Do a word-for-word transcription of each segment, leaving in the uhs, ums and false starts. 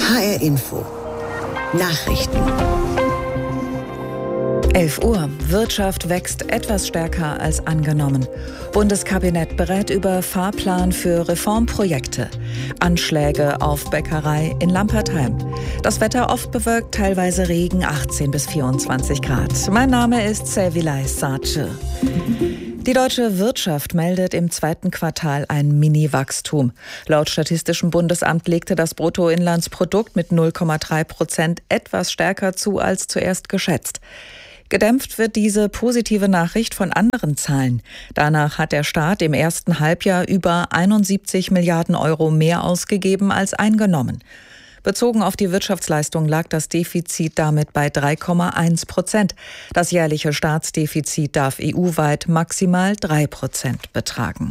H R Info Nachrichten. elf Uhr. Wirtschaft wächst etwas stärker als angenommen. Bundeskabinett berät über Fahrplan für Reformprojekte. Anschläge auf Bäckerei in Lampertheim. Das Wetter oft bewölkt, teilweise Regen, achtzehn bis vierundzwanzig Grad. Mein Name ist Sevilay Sace. Die deutsche Wirtschaft meldet im zweiten Quartal ein Mini-Wachstum. Laut Statistischem Bundesamt legte das Bruttoinlandsprodukt mit null Komma drei Prozent etwas stärker zu als zuerst geschätzt. Gedämpft wird diese positive Nachricht von anderen Zahlen. Danach hat der Staat im ersten Halbjahr über einundsiebzig Milliarden Euro mehr ausgegeben als eingenommen. Bezogen auf die Wirtschaftsleistung lag das Defizit damit bei drei Komma eins Prozent. Das jährliche Staatsdefizit darf E U-weit maximal drei Prozent betragen.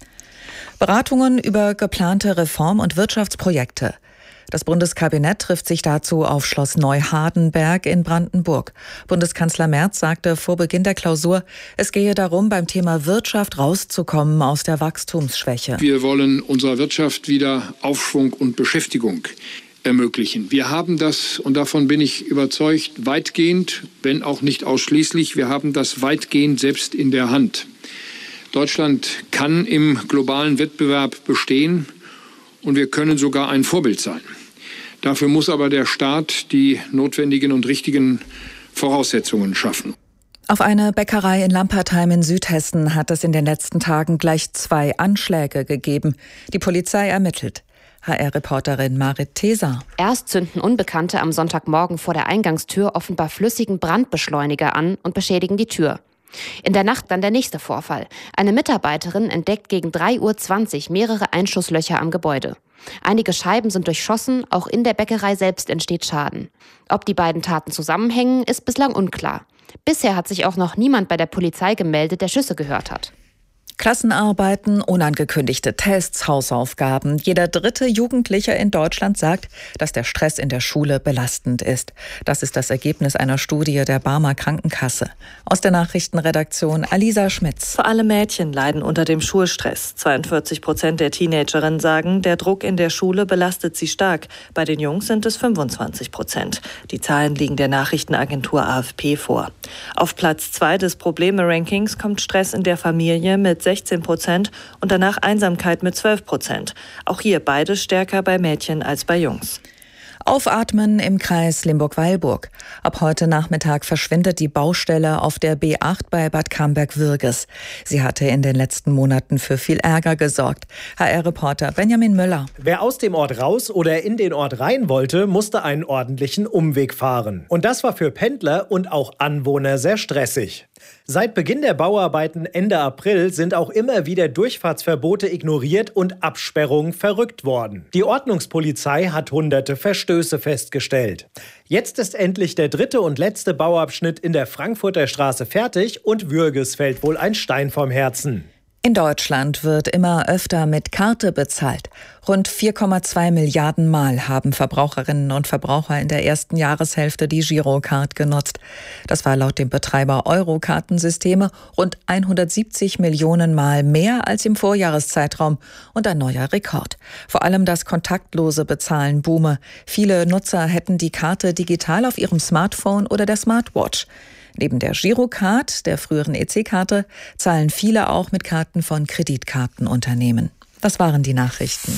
Beratungen über geplante Reform- und Wirtschaftsprojekte. Das Bundeskabinett trifft sich dazu auf Schloss Neuhardenberg in Brandenburg. Bundeskanzler Merz sagte vor Beginn der Klausur, es gehe darum, beim Thema Wirtschaft rauszukommen aus der Wachstumsschwäche. Wir wollen unserer Wirtschaft wieder Aufschwung und Beschäftigung ermöglichen. Wir haben das, und davon bin ich überzeugt, weitgehend, wenn auch nicht ausschließlich, wir haben das weitgehend selbst in der Hand. Deutschland kann im globalen Wettbewerb bestehen und wir können sogar ein Vorbild sein. Dafür muss aber der Staat die notwendigen und richtigen Voraussetzungen schaffen. Auf eine Bäckerei in Lampertheim in Südhessen hat es in den letzten Tagen gleich zwei Anschläge gegeben. Die Polizei ermittelt. H R-Reporterin Marit Theser. Erst zünden Unbekannte am Sonntagmorgen vor der Eingangstür offenbar flüssigen Brandbeschleuniger an und beschädigen die Tür. In der Nacht dann der nächste Vorfall. Eine Mitarbeiterin entdeckt gegen drei Uhr zwanzig mehrere Einschusslöcher am Gebäude. Einige Scheiben sind durchschossen, auch in der Bäckerei selbst entsteht Schaden. Ob die beiden Taten zusammenhängen, ist bislang unklar. Bisher hat sich auch noch niemand bei der Polizei gemeldet, der Schüsse gehört hat. Klassenarbeiten, unangekündigte Tests, Hausaufgaben. Jeder dritte Jugendliche in Deutschland sagt, dass der Stress in der Schule belastend ist. Das ist das Ergebnis einer Studie der Barmer Krankenkasse. Aus der Nachrichtenredaktion Alisa Schmitz. Vor allem Mädchen leiden unter dem Schulstress. zweiundvierzig Prozent der Teenagerinnen sagen, der Druck in der Schule belastet sie stark. Bei den Jungs sind es fünfundzwanzig Prozent. Die Zahlen liegen der Nachrichtenagentur A F P vor. Auf Platz zwei des Probleme-Rankings kommt Stress in der Familie mit sechzehn Prozent und danach Einsamkeit mit zwölf Prozent. Auch hier beides stärker bei Mädchen als bei Jungs. Aufatmen im Kreis Limburg-Weilburg. Ab heute Nachmittag verschwindet die Baustelle auf der B acht bei Bad Camberg-Würges. Sie hatte in den letzten Monaten für viel Ärger gesorgt. H R-Reporter Benjamin Müller. Wer aus dem Ort raus oder in den Ort rein wollte, musste einen ordentlichen Umweg fahren. Und das war für Pendler und auch Anwohner sehr stressig. Seit Beginn der Bauarbeiten Ende April sind auch immer wieder Durchfahrtsverbote ignoriert und Absperrungen verrückt worden. Die Ordnungspolizei hat hunderte Verstöße festgestellt. Jetzt ist endlich der dritte und letzte Bauabschnitt in der Frankfurter Straße fertig und Würges fällt wohl ein Stein vom Herzen. In Deutschland wird immer öfter mit Karte bezahlt. Rund vier Komma zwei Milliarden Mal haben Verbraucherinnen und Verbraucher in der ersten Jahreshälfte die Girocard genutzt. Das war laut dem Betreiber Euro-Kartensysteme rund hundertsiebzig Millionen Mal mehr als im Vorjahreszeitraum und ein neuer Rekord. Vor allem das kontaktlose Bezahlen boome. Viele Nutzer hätten die Karte digital auf ihrem Smartphone oder der Smartwatch. Neben der Girocard, der früheren E C-Karte, zahlen viele auch mit Karten von Kreditkartenunternehmen. Das waren die Nachrichten.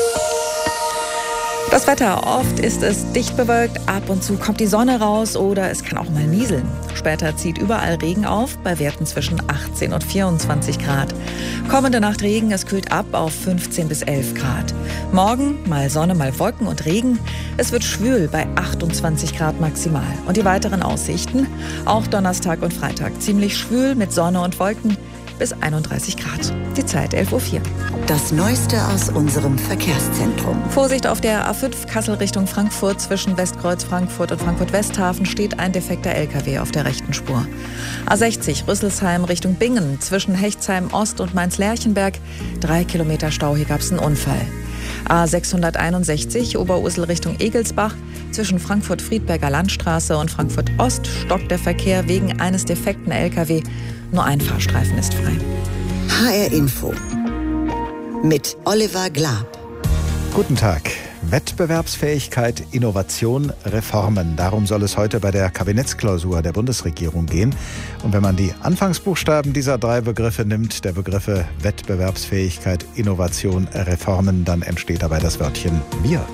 Das Wetter, oft ist es dicht bewölkt, ab und zu kommt die Sonne raus oder es kann auch mal nieseln. Später zieht überall Regen auf, bei Werten zwischen achtzehn und vierundzwanzig Grad. Kommende Nacht Regen, es kühlt ab auf fünfzehn bis elf Grad. Morgen mal Sonne, mal Wolken und Regen. Es wird schwül bei achtundzwanzig Grad maximal. Und die weiteren Aussichten, auch Donnerstag und Freitag ziemlich schwül mit Sonne und Wolken bis einunddreißig Grad. Die Zeit elf Uhr vier. Das Neueste aus unserem Verkehrszentrum. Vorsicht auf der A fünf Kassel Richtung Frankfurt. Zwischen Westkreuz Frankfurt und Frankfurt-Westhafen steht ein defekter L K W auf der rechten Spur. A sechzig Rüsselsheim Richtung Bingen. Zwischen Hechtsheim Ost und Mainz-Lerchenberg. Drei Kilometer Stau, hier gab es einen Unfall. A sechshunderteinundsechzig Oberursel Richtung Egelsbach. Zwischen Frankfurt-Friedberger Landstraße und Frankfurt Ost stockt der Verkehr wegen eines defekten L K W. Nur ein Fahrstreifen ist frei. H R Info mit Oliver Glab. Guten Tag. Wettbewerbsfähigkeit, Innovation, Reformen. Darum soll es heute bei der Kabinettsklausur der Bundesregierung gehen. Und wenn man die Anfangsbuchstaben dieser drei Begriffe nimmt, der Begriffe Wettbewerbsfähigkeit, Innovation, Reformen, dann entsteht dabei das Wörtchen wir.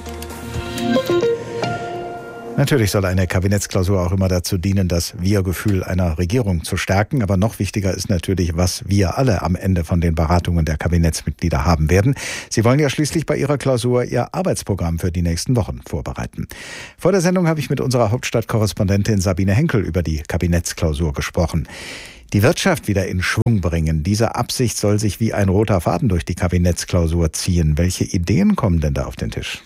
Natürlich soll eine Kabinettsklausur auch immer dazu dienen, das Wir-Gefühl einer Regierung zu stärken. Aber noch wichtiger ist natürlich, was wir alle am Ende von den Beratungen der Kabinettsmitglieder haben werden. Sie wollen ja schließlich bei ihrer Klausur ihr Arbeitsprogramm für die nächsten Wochen vorbereiten. Vor der Sendung habe ich mit unserer Hauptstadtkorrespondentin Sabine Henkel über die Kabinettsklausur gesprochen. Die Wirtschaft wieder in Schwung bringen. Diese Absicht soll sich wie ein roter Faden durch die Kabinettsklausur ziehen. Welche Ideen kommen denn da auf den Tisch?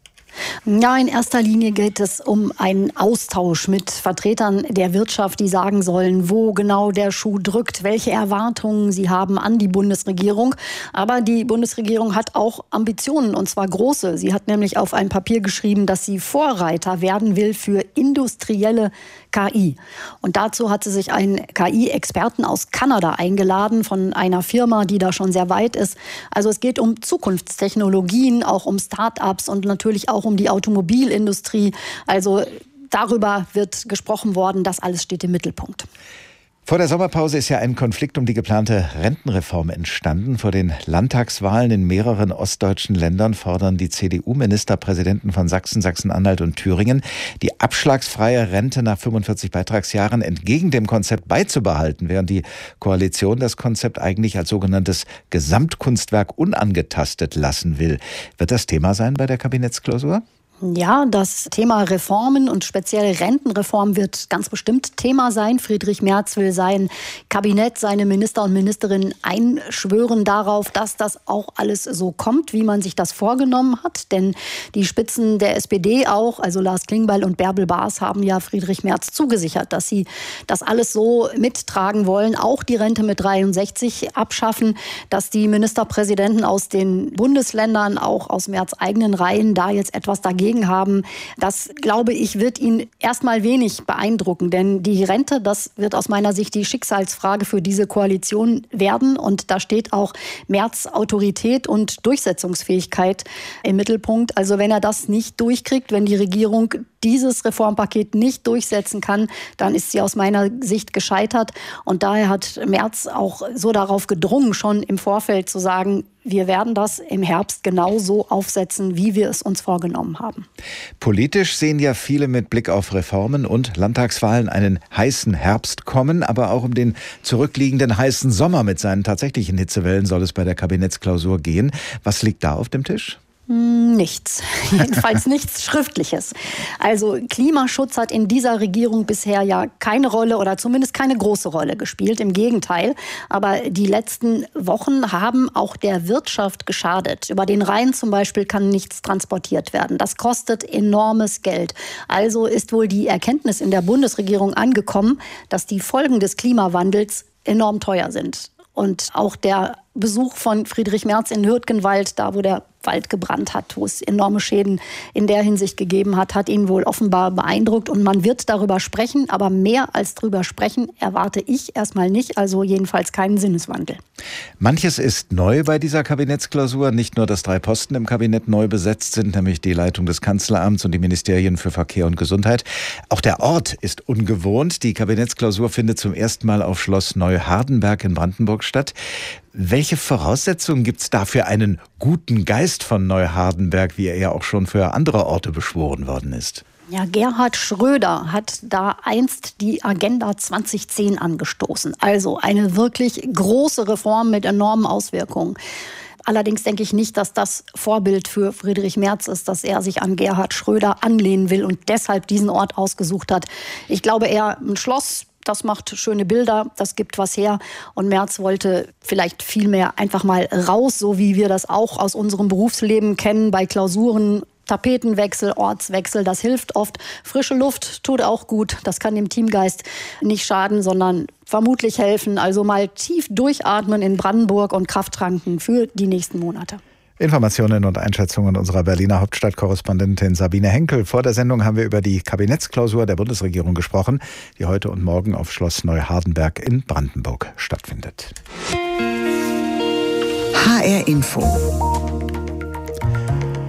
Ja, in erster Linie geht es um einen Austausch mit Vertretern der Wirtschaft, die sagen sollen, wo genau der Schuh drückt, welche Erwartungen sie haben an die Bundesregierung. Aber die Bundesregierung hat auch Ambitionen, und zwar große. Sie hat nämlich auf ein Papier geschrieben, dass sie Vorreiter werden will für industrielle K I. Und dazu hat sie sich einen K I-Experten aus Kanada eingeladen, von einer Firma, die da schon sehr weit ist. Also es geht um Zukunftstechnologien, auch um Start-ups und natürlich auch um die Automobilindustrie. Also darüber wird gesprochen worden, das alles steht im Mittelpunkt. Vor der Sommerpause ist ja ein Konflikt um die geplante Rentenreform entstanden. Vor den Landtagswahlen in mehreren ostdeutschen Ländern fordern die C D U-Ministerpräsidenten von Sachsen, Sachsen-Anhalt und Thüringen, die abschlagsfreie Rente nach fünfundvierzig Beitragsjahren entgegen dem Konzept beizubehalten, während die Koalition das Konzept eigentlich als sogenanntes Gesamtkunstwerk unangetastet lassen will. Wird das Thema sein bei der Kabinettsklausur? Ja, das Thema Reformen und speziell Rentenreform wird ganz bestimmt Thema sein. Friedrich Merz will sein Kabinett, seine Minister und Ministerinnen einschwören darauf, dass das auch alles so kommt, wie man sich das vorgenommen hat. Denn die Spitzen der S P D auch, also Lars Klingbeil und Bärbel Baas, haben ja Friedrich Merz zugesichert, dass sie das alles so mittragen wollen, auch die Rente mit dreiundsechzig abschaffen, dass die Ministerpräsidenten aus den Bundesländern, auch aus Merz eigenen Reihen, da jetzt etwas dagegen haben. Das, glaube ich, wird ihn erstmal wenig beeindrucken, denn die Rente, das wird aus meiner Sicht die Schicksalsfrage für diese Koalition werden, und da steht auch Merz' Autorität und Durchsetzungsfähigkeit im Mittelpunkt. Also wenn er das nicht durchkriegt, wenn die Regierung dieses Reformpaket nicht durchsetzen kann, dann ist sie aus meiner Sicht gescheitert, und daher hat Merz auch so darauf gedrungen, schon im Vorfeld zu sagen, wir werden das im Herbst genau so aufsetzen, wie wir es uns vorgenommen haben. Politisch sehen ja viele mit Blick auf Reformen und Landtagswahlen einen heißen Herbst kommen, aber auch um den zurückliegenden heißen Sommer mit seinen tatsächlichen Hitzewellen soll es bei der Kabinettsklausur gehen. Was liegt da auf dem Tisch? Nichts. Jedenfalls nichts Schriftliches. Also Klimaschutz hat in dieser Regierung bisher ja keine Rolle oder zumindest keine große Rolle gespielt. Im Gegenteil. Aber die letzten Wochen haben auch der Wirtschaft geschadet. Über den Rhein zum Beispiel kann nichts transportiert werden. Das kostet enormes Geld. Also ist wohl die Erkenntnis in der Bundesregierung angekommen, dass die Folgen des Klimawandels enorm teuer sind. Und auch der Besuch von Friedrich Merz in Hürtgenwald, da wo der Wald gebrannt hat, wo es enorme Schäden in der Hinsicht gegeben hat, hat ihn wohl offenbar beeindruckt. Und man wird darüber sprechen, aber mehr als darüber sprechen erwarte ich erstmal nicht, also jedenfalls keinen Sinneswandel. Manches ist neu bei dieser Kabinettsklausur. Nicht nur, dass drei Posten im Kabinett neu besetzt sind, nämlich die Leitung des Kanzleramts und die Ministerien für Verkehr und Gesundheit. Auch der Ort ist ungewohnt. Die Kabinettsklausur findet zum ersten Mal auf Schloss Neuhardenberg in Brandenburg statt. Welche Voraussetzungen gibt es da für einen guten Geist von Neuhardenberg, wie er ja auch schon für andere Orte beschworen worden ist? Ja, Gerhard Schröder hat da einst die Agenda zwanzig zehn angestoßen. Also eine wirklich große Reform mit enormen Auswirkungen. Allerdings denke ich nicht, dass das Vorbild für Friedrich Merz ist, dass er sich an Gerhard Schröder anlehnen will und deshalb diesen Ort ausgesucht hat. Ich glaube eher ein Schloss. Das macht schöne Bilder, das gibt was her. Und Merz wollte vielleicht viel mehr einfach mal raus, so wie wir das auch aus unserem Berufsleben kennen, bei Klausuren, Tapetenwechsel, Ortswechsel, das hilft oft. Frische Luft tut auch gut, das kann dem Teamgeist nicht schaden, sondern vermutlich helfen. Also mal tief durchatmen in Brandenburg und Kraft tanken für die nächsten Monate. Informationen und Einschätzungen unserer Berliner Hauptstadtkorrespondentin Sabine Henkel. Vor der Sendung haben wir über die Kabinettsklausur der Bundesregierung gesprochen, die heute und morgen auf Schloss Neuhardenberg in Brandenburg stattfindet. H R Info.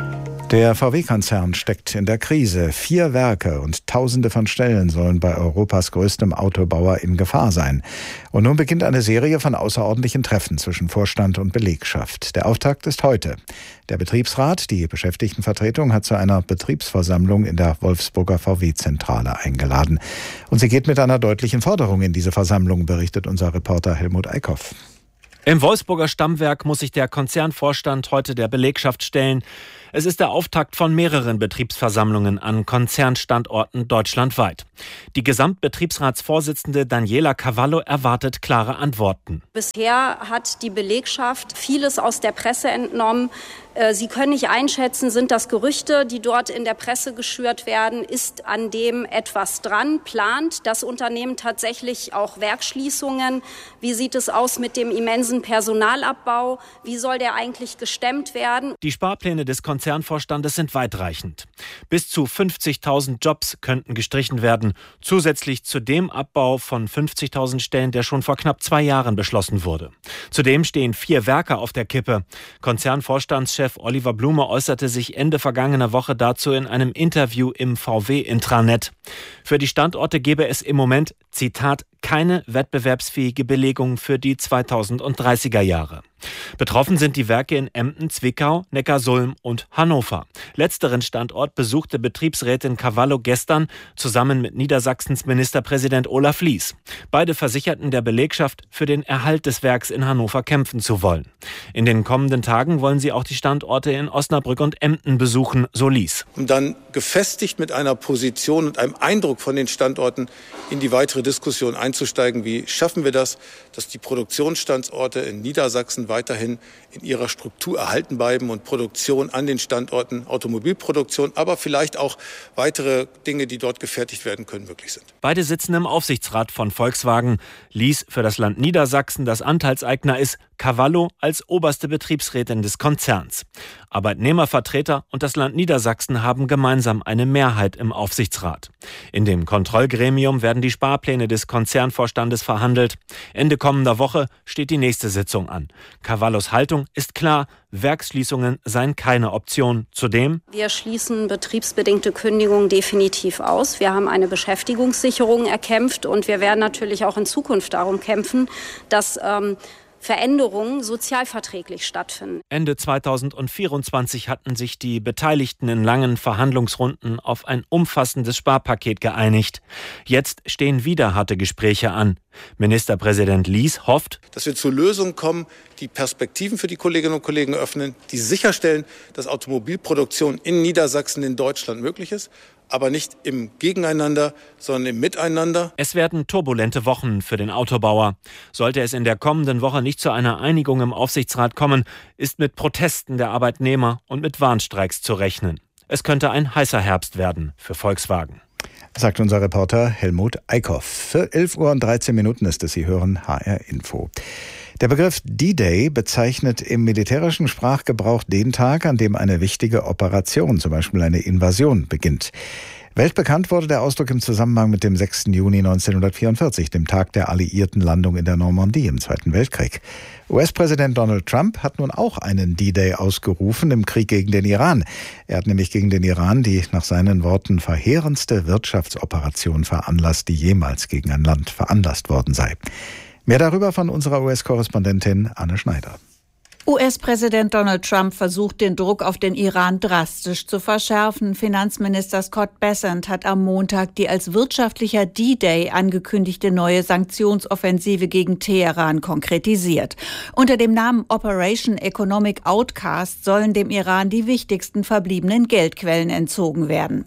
Der V W-Konzern steckt in der Krise. Vier Werke und Tausende von Stellen sollen bei Europas größtem Autobauer in Gefahr sein. Und nun beginnt eine Serie von außerordentlichen Treffen zwischen Vorstand und Belegschaft. Der Auftakt ist heute. Der Betriebsrat, die Beschäftigtenvertretung, hat zu einer Betriebsversammlung in der Wolfsburger V W-Zentrale eingeladen. Und sie geht mit einer deutlichen Forderung in diese Versammlung, berichtet unser Reporter Helmut Eickhoff. Im Wolfsburger Stammwerk muss sich der Konzernvorstand heute der Belegschaft stellen. Es ist der Auftakt von mehreren Betriebsversammlungen an Konzernstandorten deutschlandweit. Die Gesamtbetriebsratsvorsitzende Daniela Cavallo erwartet klare Antworten. Bisher hat die Belegschaft vieles aus der Presse entnommen. Sie können nicht einschätzen, sind das Gerüchte, die dort in der Presse geschürt werden? Ist an dem etwas dran? Plant das Unternehmen tatsächlich auch Werksschließungen? Wie sieht es aus mit dem immensen Personalabbau? Wie soll der eigentlich gestemmt werden? Die Sparpläne des Konzernvorstandes sind weitreichend. Bis zu fünfzigtausend Jobs könnten gestrichen werden, zusätzlich zu dem Abbau von fünfzigtausend Stellen, der schon vor knapp zwei Jahren beschlossen wurde. Zudem stehen vier Werke auf der Kippe. Konzernvorstandschef Oliver Blume äußerte sich Ende vergangener Woche dazu in einem Interview im V W-Intranet. Für die Standorte gebe es im Moment, Zitat, keine wettbewerbsfähige Belegung für die zweitausenddreißiger Jahre. Betroffen sind die Werke in Emden, Zwickau, Neckarsulm und Hannover. Letzteren Standort besuchte Betriebsrätin Cavallo gestern zusammen mit Niedersachsens Ministerpräsident Olaf Lies. Beide versicherten der Belegschaft, für den Erhalt des Werks in Hannover kämpfen zu wollen. In den kommenden Tagen wollen sie auch die Standorte in Osnabrück und Emden besuchen, so Lies. Um dann gefestigt mit einer Position und einem Eindruck von den Standorten in die weitere Diskussion einzusteigen. Wie schaffen wir das, dass die Produktionsstandorte in Niedersachsen weiterhin in ihrer Struktur erhalten bleiben und Produktion an den Standorten, Automobilproduktion, aber vielleicht auch weitere Dinge, die dort gefertigt werden können, möglich sind. Beide sitzen im Aufsichtsrat von Volkswagen. Lies für das Land Niedersachsen das Anteilseigner ist, Cavallo als oberste Betriebsrätin des Konzerns. Arbeitnehmervertreter und das Land Niedersachsen haben gemeinsam eine Mehrheit im Aufsichtsrat. In dem Kontrollgremium werden die Sparpläne des Konzernvorstandes verhandelt. Ende kommender Woche steht die nächste Sitzung an. Cavallos Haltung ist klar, Werksschließungen seien keine Option. Zudem: Wir schließen betriebsbedingte Kündigungen definitiv aus. Wir haben eine Beschäftigungssicherung erkämpft und wir werden natürlich auch in Zukunft darum kämpfen, dass ähm, Veränderungen sozialverträglich stattfinden. Ende zweitausendvierundzwanzig hatten sich die Beteiligten in langen Verhandlungsrunden auf ein umfassendes Sparpaket geeinigt. Jetzt stehen wieder harte Gespräche an. Ministerpräsident Lies hofft, dass wir zu Lösungen kommen, die Perspektiven für die Kolleginnen und Kollegen öffnen, die sicherstellen, dass Automobilproduktion in Niedersachsen, in Deutschland möglich ist, aber nicht im Gegeneinander, sondern im Miteinander. Es werden turbulente Wochen für den Autobauer. Sollte es in der kommenden Woche nicht zu einer Einigung im Aufsichtsrat kommen, ist mit Protesten der Arbeitnehmer und mit Warnstreiks zu rechnen. Es könnte ein heißer Herbst werden für Volkswagen. Sagt unser Reporter Helmut Eickhoff. Für elf Uhr und dreizehn Minuten ist es, Sie hören H R Info. Der Begriff D-Day bezeichnet im militärischen Sprachgebrauch den Tag, an dem eine wichtige Operation, zum Beispiel eine Invasion, beginnt. Weltbekannt wurde der Ausdruck im Zusammenhang mit dem sechsten Juni neunzehnhundertvierundvierzig, dem Tag der alliierten Landung in der Normandie im Zweiten Weltkrieg. U S-Präsident Donald Trump hat nun auch einen D-Day ausgerufen im Krieg gegen den Iran. Er hat nämlich gegen den Iran die nach seinen Worten verheerendste Wirtschaftsoperation veranlasst, die jemals gegen ein Land veranlasst worden sei. Mehr darüber von unserer U S-Korrespondentin Anne Schneider. U S-Präsident Donald Trump versucht, den Druck auf den Iran drastisch zu verschärfen. Finanzminister Scott Bessent hat am Montag die als wirtschaftlicher D-Day angekündigte neue Sanktionsoffensive gegen Teheran konkretisiert. Unter dem Namen Operation Economic Outcast sollen dem Iran die wichtigsten verbliebenen Geldquellen entzogen werden.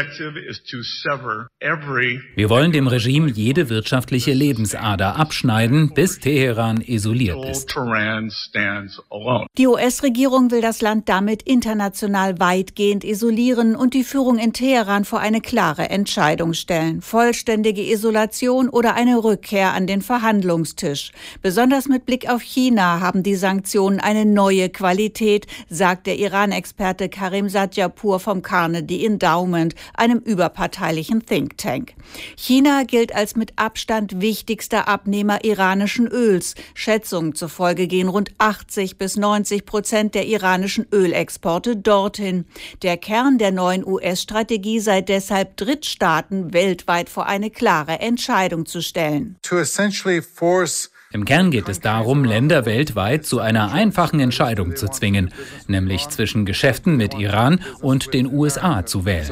Wir wollen dem Regime jede wirtschaftliche Lebensader abschneiden, bis Teheran isoliert ist. Die U S-Regierung will das Land damit international weitgehend isolieren und die Führung in Teheran vor eine klare Entscheidung stellen. Vollständige Isolation oder eine Rückkehr an den Verhandlungstisch. Besonders mit Blick auf China haben die Sanktionen eine neue Qualität, sagt der Iran-Experte Karim Sadjapur vom Carnegie Endowment, einem überparteilichen Think Tank. China gilt als mit Abstand wichtigster Abnehmer iranischen Öls. Schätzungen zufolge gehen rund achtzig bis neunzig Prozent der iranischen Ölexporte dorthin. Der Kern der neuen U S-Strategie sei deshalb, Drittstaaten weltweit vor eine klare Entscheidung zu stellen. To essentially force Im Kern geht es darum, Länder weltweit zu einer einfachen Entscheidung zu zwingen, nämlich zwischen Geschäften mit Iran und den U S A zu wählen.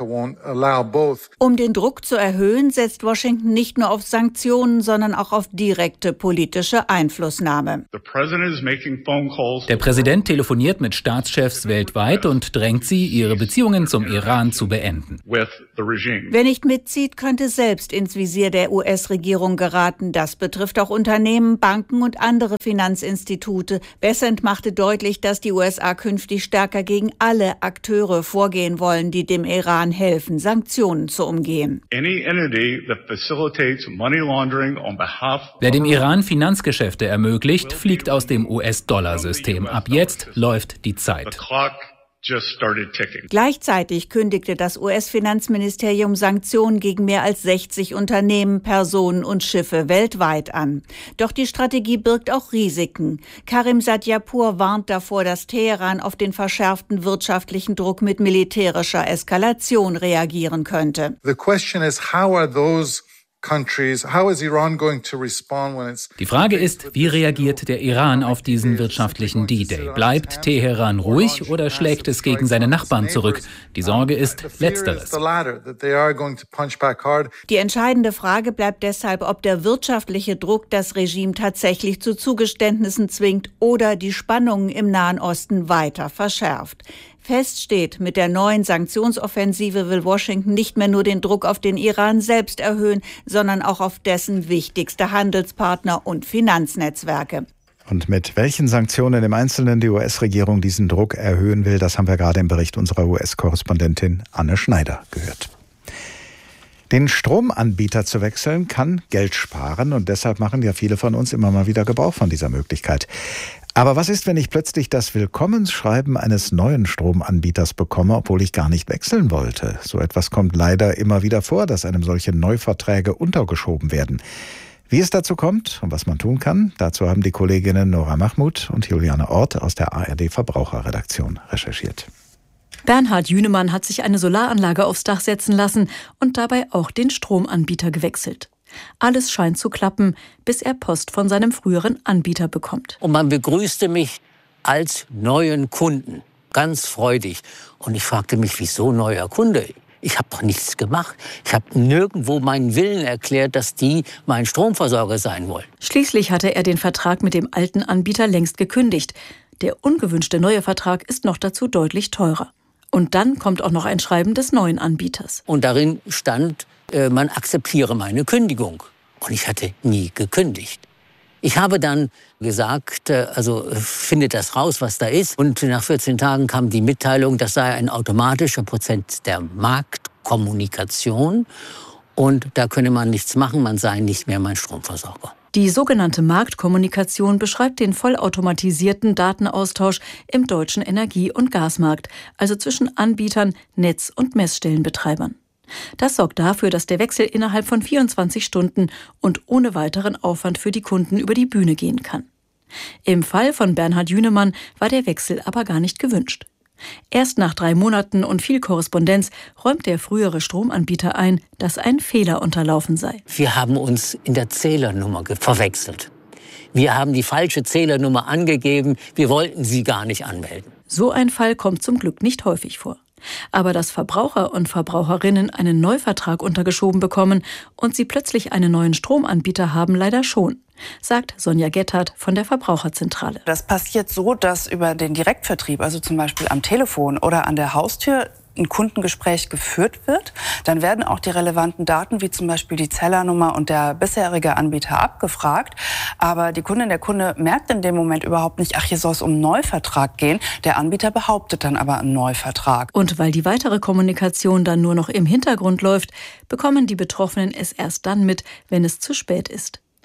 Um den Druck zu erhöhen, setzt Washington nicht nur auf Sanktionen, sondern auch auf direkte politische Einflussnahme. Der Präsident telefoniert mit Staatschefs weltweit und drängt sie, ihre Beziehungen zum Iran zu beenden. Wer nicht mitzieht, könnte selbst ins Visier der U S-Regierung geraten. Das betrifft auch Unternehmen, Banken und andere Finanzinstitute. Bessent machte deutlich, dass die U S A künftig stärker gegen alle Akteure vorgehen wollen, die dem Iran helfen, Sanktionen zu umgehen. Wer dem Iran Finanzgeschäfte ermöglicht, fliegt aus dem U S-Dollar-System. Ab jetzt läuft die Zeit. Gleichzeitig kündigte das U S-Finanzministerium Sanktionen gegen mehr als sechzig Unternehmen, Personen und Schiffe weltweit an. Doch die Strategie birgt auch Risiken. Karim Satyapur warnt davor, dass Teheran auf den verschärften wirtschaftlichen Druck mit militärischer Eskalation reagieren könnte. The question is, how are those Die Frage ist, wie reagiert der Iran auf diesen wirtschaftlichen D-Day? Bleibt Teheran ruhig oder schlägt es gegen seine Nachbarn zurück? Die Sorge ist Letzteres. Die entscheidende Frage bleibt deshalb, ob der wirtschaftliche Druck das Regime tatsächlich zu Zugeständnissen zwingt oder die Spannungen im Nahen Osten weiter verschärft. Fest steht, mit der neuen Sanktionsoffensive will Washington nicht mehr nur den Druck auf den Iran selbst erhöhen, sondern auch auf dessen wichtigste Handelspartner und Finanznetzwerke. Und mit welchen Sanktionen im Einzelnen die U S-Regierung diesen Druck erhöhen will, das haben wir gerade im Bericht unserer U S-Korrespondentin Anne Schneider gehört. Den Stromanbieter zu wechseln kann Geld sparen und deshalb machen ja viele von uns immer mal wieder Gebrauch von dieser Möglichkeit. Aber was ist, wenn ich plötzlich das Willkommensschreiben eines neuen Stromanbieters bekomme, obwohl ich gar nicht wechseln wollte? So etwas kommt leider immer wieder vor, dass einem solche Neuverträge untergeschoben werden. Wie es dazu kommt und was man tun kann, dazu haben die Kolleginnen Nora Mahmoud und Juliane Ort aus der A R D-Verbraucherredaktion recherchiert. Bernhard Jünemann hat sich eine Solaranlage aufs Dach setzen lassen und dabei auch den Stromanbieter gewechselt. Alles scheint zu klappen, bis er Post von seinem früheren Anbieter bekommt. Und man begrüßte mich als neuen Kunden, ganz freudig. Und ich fragte mich, wieso neuer Kunde? Ich habe doch nichts gemacht. Ich habe nirgendwo meinen Willen erklärt, dass die mein Stromversorger sein wollen. Schließlich hatte er den Vertrag mit dem alten Anbieter längst gekündigt. Der ungewünschte neue Vertrag ist noch dazu deutlich teurer. Und dann kommt auch noch ein Schreiben des neuen Anbieters. Und darin stand, man akzeptiere meine Kündigung. Und ich hatte nie gekündigt. Ich habe dann gesagt, also findet das raus, was da ist. Und nach vierzehn Tagen kam die Mitteilung, das sei ein automatischer Prozess der Marktkommunikation. Und da könne man nichts machen, man sei nicht mehr mein Stromversorger. Die sogenannte Marktkommunikation beschreibt den vollautomatisierten Datenaustausch im deutschen Energie- und Gasmarkt, also zwischen Anbietern, Netz- und Messstellenbetreibern. Das sorgt dafür, dass der Wechsel innerhalb von vierundzwanzig Stunden und ohne weiteren Aufwand für die Kunden über die Bühne gehen kann. Im Fall von Bernhard Jünemann war der Wechsel aber gar nicht gewünscht. Erst nach drei Monaten und viel Korrespondenz räumt der frühere Stromanbieter ein, dass ein Fehler unterlaufen sei. Wir haben uns in der Zählernummer verwechselt. Wir haben die falsche Zählernummer angegeben, wir wollten sie gar nicht anmelden. So ein Fall kommt zum Glück nicht häufig vor. Aber dass Verbraucher und Verbraucherinnen einen Neuvertrag untergeschoben bekommen und sie plötzlich einen neuen Stromanbieter haben, leider schon, sagt Sonja Gettert von der Verbraucherzentrale. Das passiert so, dass über den Direktvertrieb, also zum Beispiel am Telefon oder an der Haustür, ein Kundengespräch geführt wird. Dann werden auch die relevanten Daten, wie zum Beispiel die Zählernummer und der bisherige Anbieter, abgefragt. Aber die Kundin, der Kunde merkt in dem Moment überhaupt nicht, ach, hier soll es um einen Neuvertrag gehen. Der Anbieter behauptet dann aber einen Neuvertrag. Und weil die weitere Kommunikation dann nur noch im Hintergrund läuft, bekommen die Betroffenen es erst dann mit, wenn es zu spät ist.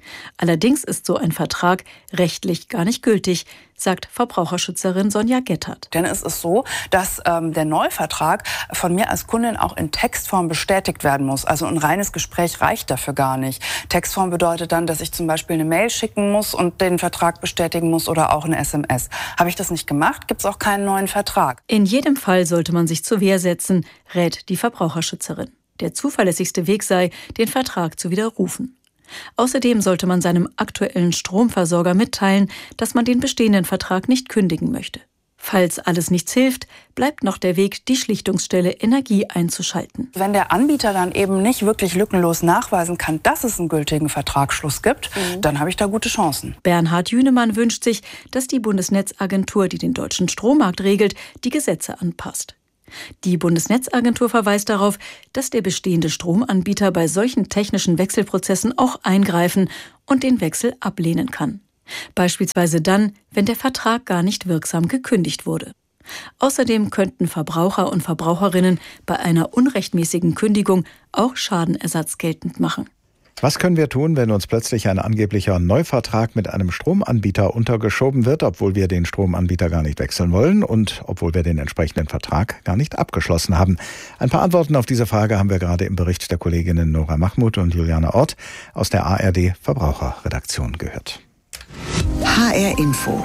Allerdings ist so ein Vertrag rechtlich gar nicht gültig, sagt Verbraucherschützerin Sonja Gettert. Denn es ist so, dass ähm, der Neuvertrag von mir als Kundin auch in Textform bestätigt werden muss. Also ein reines Gespräch reicht dafür gar nicht. Textform bedeutet dann, dass ich zum Beispiel eine Mail schicken muss und den Vertrag bestätigen muss oder auch eine S M S. Habe ich das nicht gemacht, gibt es auch keinen neuen Vertrag. In jedem Fall sollte man sich zur Wehr setzen, rät die Verbraucherschützerin. Der zuverlässigste Weg sei, den Vertrag zu widerrufen. Außerdem sollte man seinem aktuellen Stromversorger mitteilen, dass man den bestehenden Vertrag nicht kündigen möchte. Falls alles nichts hilft, bleibt noch der Weg, die Schlichtungsstelle Energie einzuschalten. Wenn der Anbieter dann eben nicht wirklich lückenlos nachweisen kann, dass es einen gültigen Vertragsschluss gibt, mhm. dann habe ich da gute Chancen. Bernhard Jünemann wünscht sich, dass die Bundesnetzagentur, die den deutschen Strommarkt regelt, die Gesetze anpasst. Die Bundesnetzagentur verweist darauf, dass der bestehende Stromanbieter bei solchen technischen Wechselprozessen auch eingreifen und den Wechsel ablehnen kann. Beispielsweise dann, wenn der Vertrag gar nicht wirksam gekündigt wurde. Außerdem könnten Verbraucher und Verbraucherinnen bei einer unrechtmäßigen Kündigung auch Schadenersatz geltend machen. Was können wir tun, wenn uns plötzlich ein angeblicher Neuvertrag mit einem Stromanbieter untergeschoben wird, obwohl wir den Stromanbieter gar nicht wechseln wollen und obwohl wir den entsprechenden Vertrag gar nicht abgeschlossen haben? Ein paar Antworten auf diese Frage haben wir gerade im Bericht der Kolleginnen Nora Mahmoud und Juliane Ort aus der A R D Verbraucherredaktion gehört. H R Info.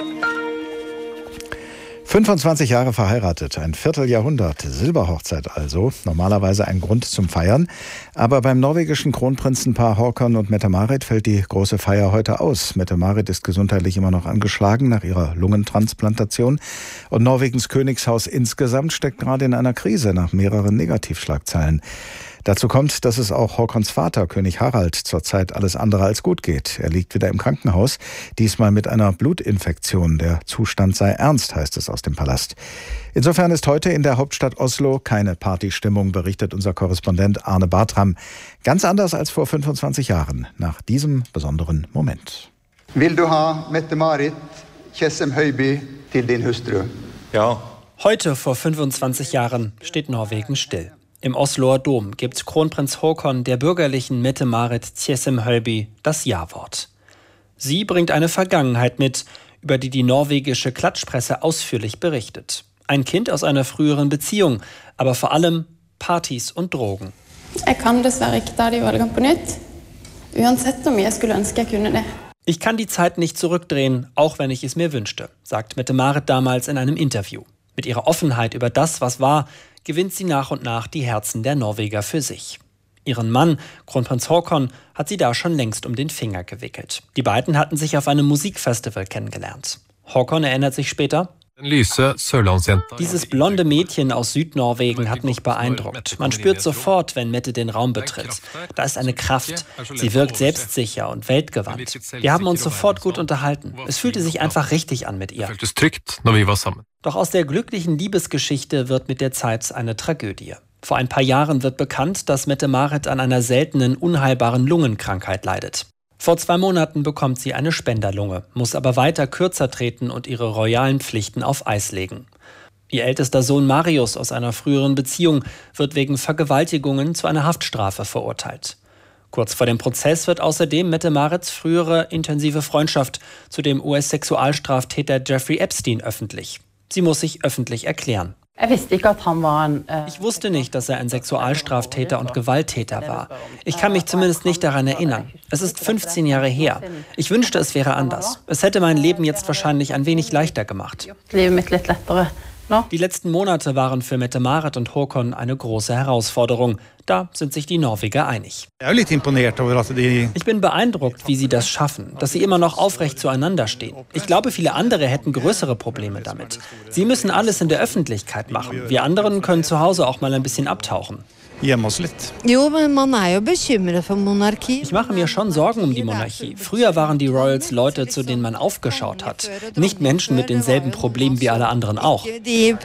fünfundzwanzig Jahre verheiratet, ein Vierteljahrhundert, Silberhochzeit also, normalerweise ein Grund zum Feiern. Aber beim norwegischen Kronprinzenpaar Håkon und Mette-Marit fällt die große Feier heute aus. Mette-Marit ist gesundheitlich immer noch angeschlagen nach ihrer Lungentransplantation. Und Norwegens Königshaus insgesamt steckt gerade in einer Krise nach mehreren Negativschlagzeilen. Dazu kommt, dass es auch Håkons Vater, König Harald, zurzeit alles andere als gut geht. Er liegt wieder im Krankenhaus, diesmal mit einer Blutinfektion. Der Zustand sei ernst, heißt es aus dem Palast. Insofern ist heute in der Hauptstadt Oslo keine Partystimmung, berichtet unser Korrespondent Arne Bartram. Ganz anders als vor fünfundzwanzig Jahren, nach diesem besonderen Moment. Will du ha Mette-Marit Tjessem-Høiby til din hustru? Ja. Heute vor fünfundzwanzig Jahren steht Norwegen still. Im Osloer Dom gibt Kronprinz Håkon der bürgerlichen Mette-Marit Tjessem-Høiby das Ja-Wort. Sie bringt eine Vergangenheit mit, über die die norwegische Klatschpresse ausführlich berichtet. Ein Kind aus einer früheren Beziehung, aber vor allem Partys und Drogen. Ich kann dessverre ikke ta de valgene på nytt, uansett om jeg skulle ønske jeg kunne det. Ich kann die Zeit nicht zurückdrehen, auch wenn ich es mir wünschte, sagt Mette-Marit damals in einem Interview. Mit ihrer Offenheit über das, was war, gewinnt sie nach und nach die Herzen der Norweger für sich. Ihren Mann, Kronprinz Håkon, hat sie da schon längst um den Finger gewickelt. Die beiden hatten sich auf einem Musikfestival kennengelernt. Håkon erinnert sich später: Dieses blonde Mädchen aus Südnorwegen hat mich beeindruckt. Man spürt sofort, wenn Mette den Raum betritt. Da ist eine Kraft. Sie wirkt selbstsicher und weltgewandt. Wir haben uns sofort gut unterhalten. Es fühlte sich einfach richtig an mit ihr. Doch aus der glücklichen Liebesgeschichte wird mit der Zeit eine Tragödie. Vor ein paar Jahren wird bekannt, dass Mette-Marit an einer seltenen, unheilbaren Lungenkrankheit leidet. Vor zwei Monaten bekommt sie eine Spenderlunge, muss aber weiter kürzer treten und ihre royalen Pflichten auf Eis legen. Ihr ältester Sohn Marius aus einer früheren Beziehung wird wegen Vergewaltigungen zu einer Haftstrafe verurteilt. Kurz vor dem Prozess wird außerdem Mette-Marits frühere intensive Freundschaft zu dem U S-Sexualstraftäter Jeffrey Epstein öffentlich. Sie muss sich öffentlich erklären. Ich wusste nicht, dass er ein Sexualstraftäter und Gewalttäter war. Ich kann mich zumindest nicht daran erinnern. Es ist fünfzehn Jahre her. Ich wünschte, es wäre anders. Es hätte mein Leben jetzt wahrscheinlich ein wenig leichter gemacht. Die letzten Monate waren für Mette-Marit und Håkon eine große Herausforderung. Da sind sich die Norweger einig. Ich bin beeindruckt, wie sie das schaffen, dass sie immer noch aufrecht zueinander stehen. Ich glaube, viele andere hätten größere Probleme damit. Sie müssen alles in der Öffentlichkeit machen. Wir anderen können zu Hause auch mal ein bisschen abtauchen. Ich mache mir schon Sorgen um die Monarchie. Früher waren die Royals Leute, zu denen man aufgeschaut hat. Nicht Menschen mit denselben Problemen wie alle anderen auch. Die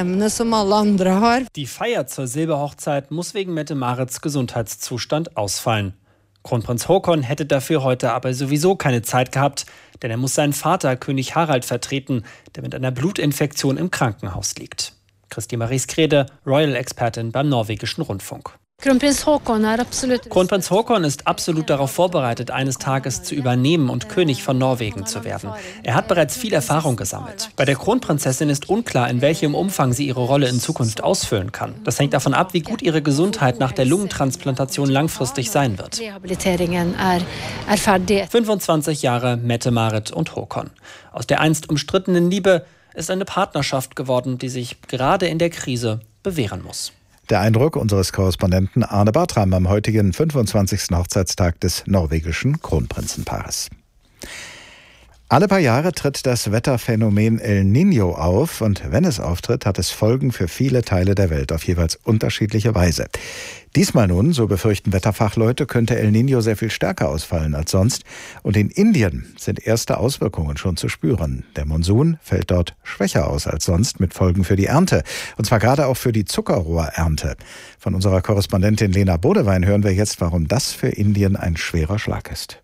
Feier zur Silberhochzeit muss wegen Mette-Marits Gesundheitszustand ausfallen. Kronprinz Håkon hätte dafür heute aber sowieso keine Zeit gehabt, denn er muss seinen Vater, König Harald, vertreten, der mit einer Blutinfektion im Krankenhaus liegt. Kristi Marie Skrede, Royal-Expertin beim norwegischen Rundfunk. Kronprins Haakon ist absolut darauf vorbereitet, eines Tages zu übernehmen und König von Norwegen zu werden. Er hat bereits viel Erfahrung gesammelt. Bei der Kronprinzessin ist unklar, in welchem Umfang sie ihre Rolle in Zukunft ausfüllen kann. Das hängt davon ab, wie gut ihre Gesundheit nach der Lungentransplantation langfristig sein wird. fünfundzwanzig Jahre Mette-Marit und Haakon. Aus der einst umstrittenen Liebe ist eine Partnerschaft geworden, die sich gerade in der Krise bewähren muss. Der Eindruck unseres Korrespondenten Arne Bartram am heutigen fünfundzwanzigsten Hochzeitstag des norwegischen Kronprinzenpaares. Alle paar Jahre tritt das Wetterphänomen El Niño auf und wenn es auftritt, hat es Folgen für viele Teile der Welt auf jeweils unterschiedliche Weise. Diesmal nun, so befürchten Wetterfachleute, könnte El Niño sehr viel stärker ausfallen als sonst und in Indien sind erste Auswirkungen schon zu spüren. Der Monsun fällt dort schwächer aus als sonst mit Folgen für die Ernte und zwar gerade auch für die Zuckerrohrernte. Von unserer Korrespondentin Lena Bodewein hören wir jetzt, warum das für Indien ein schwerer Schlag ist.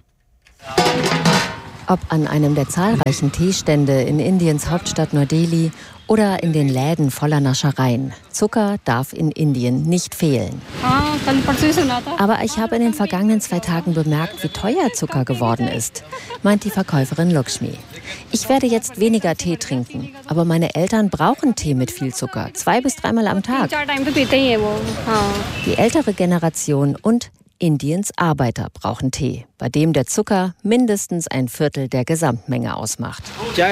Ob an einem der zahlreichen Teestände in Indiens Hauptstadt Neu-Delhi oder in den Läden voller Naschereien. Zucker darf in Indien nicht fehlen. Aber ich habe in den vergangenen zwei Tagen bemerkt, wie teuer Zucker geworden ist, meint die Verkäuferin Lakshmi. Ich werde jetzt weniger Tee trinken, aber meine Eltern brauchen Tee mit viel Zucker, zwei bis dreimal am Tag. Die ältere Generation und Indiens Arbeiter brauchen Tee, bei dem der Zucker mindestens ein Viertel der Gesamtmenge ausmacht.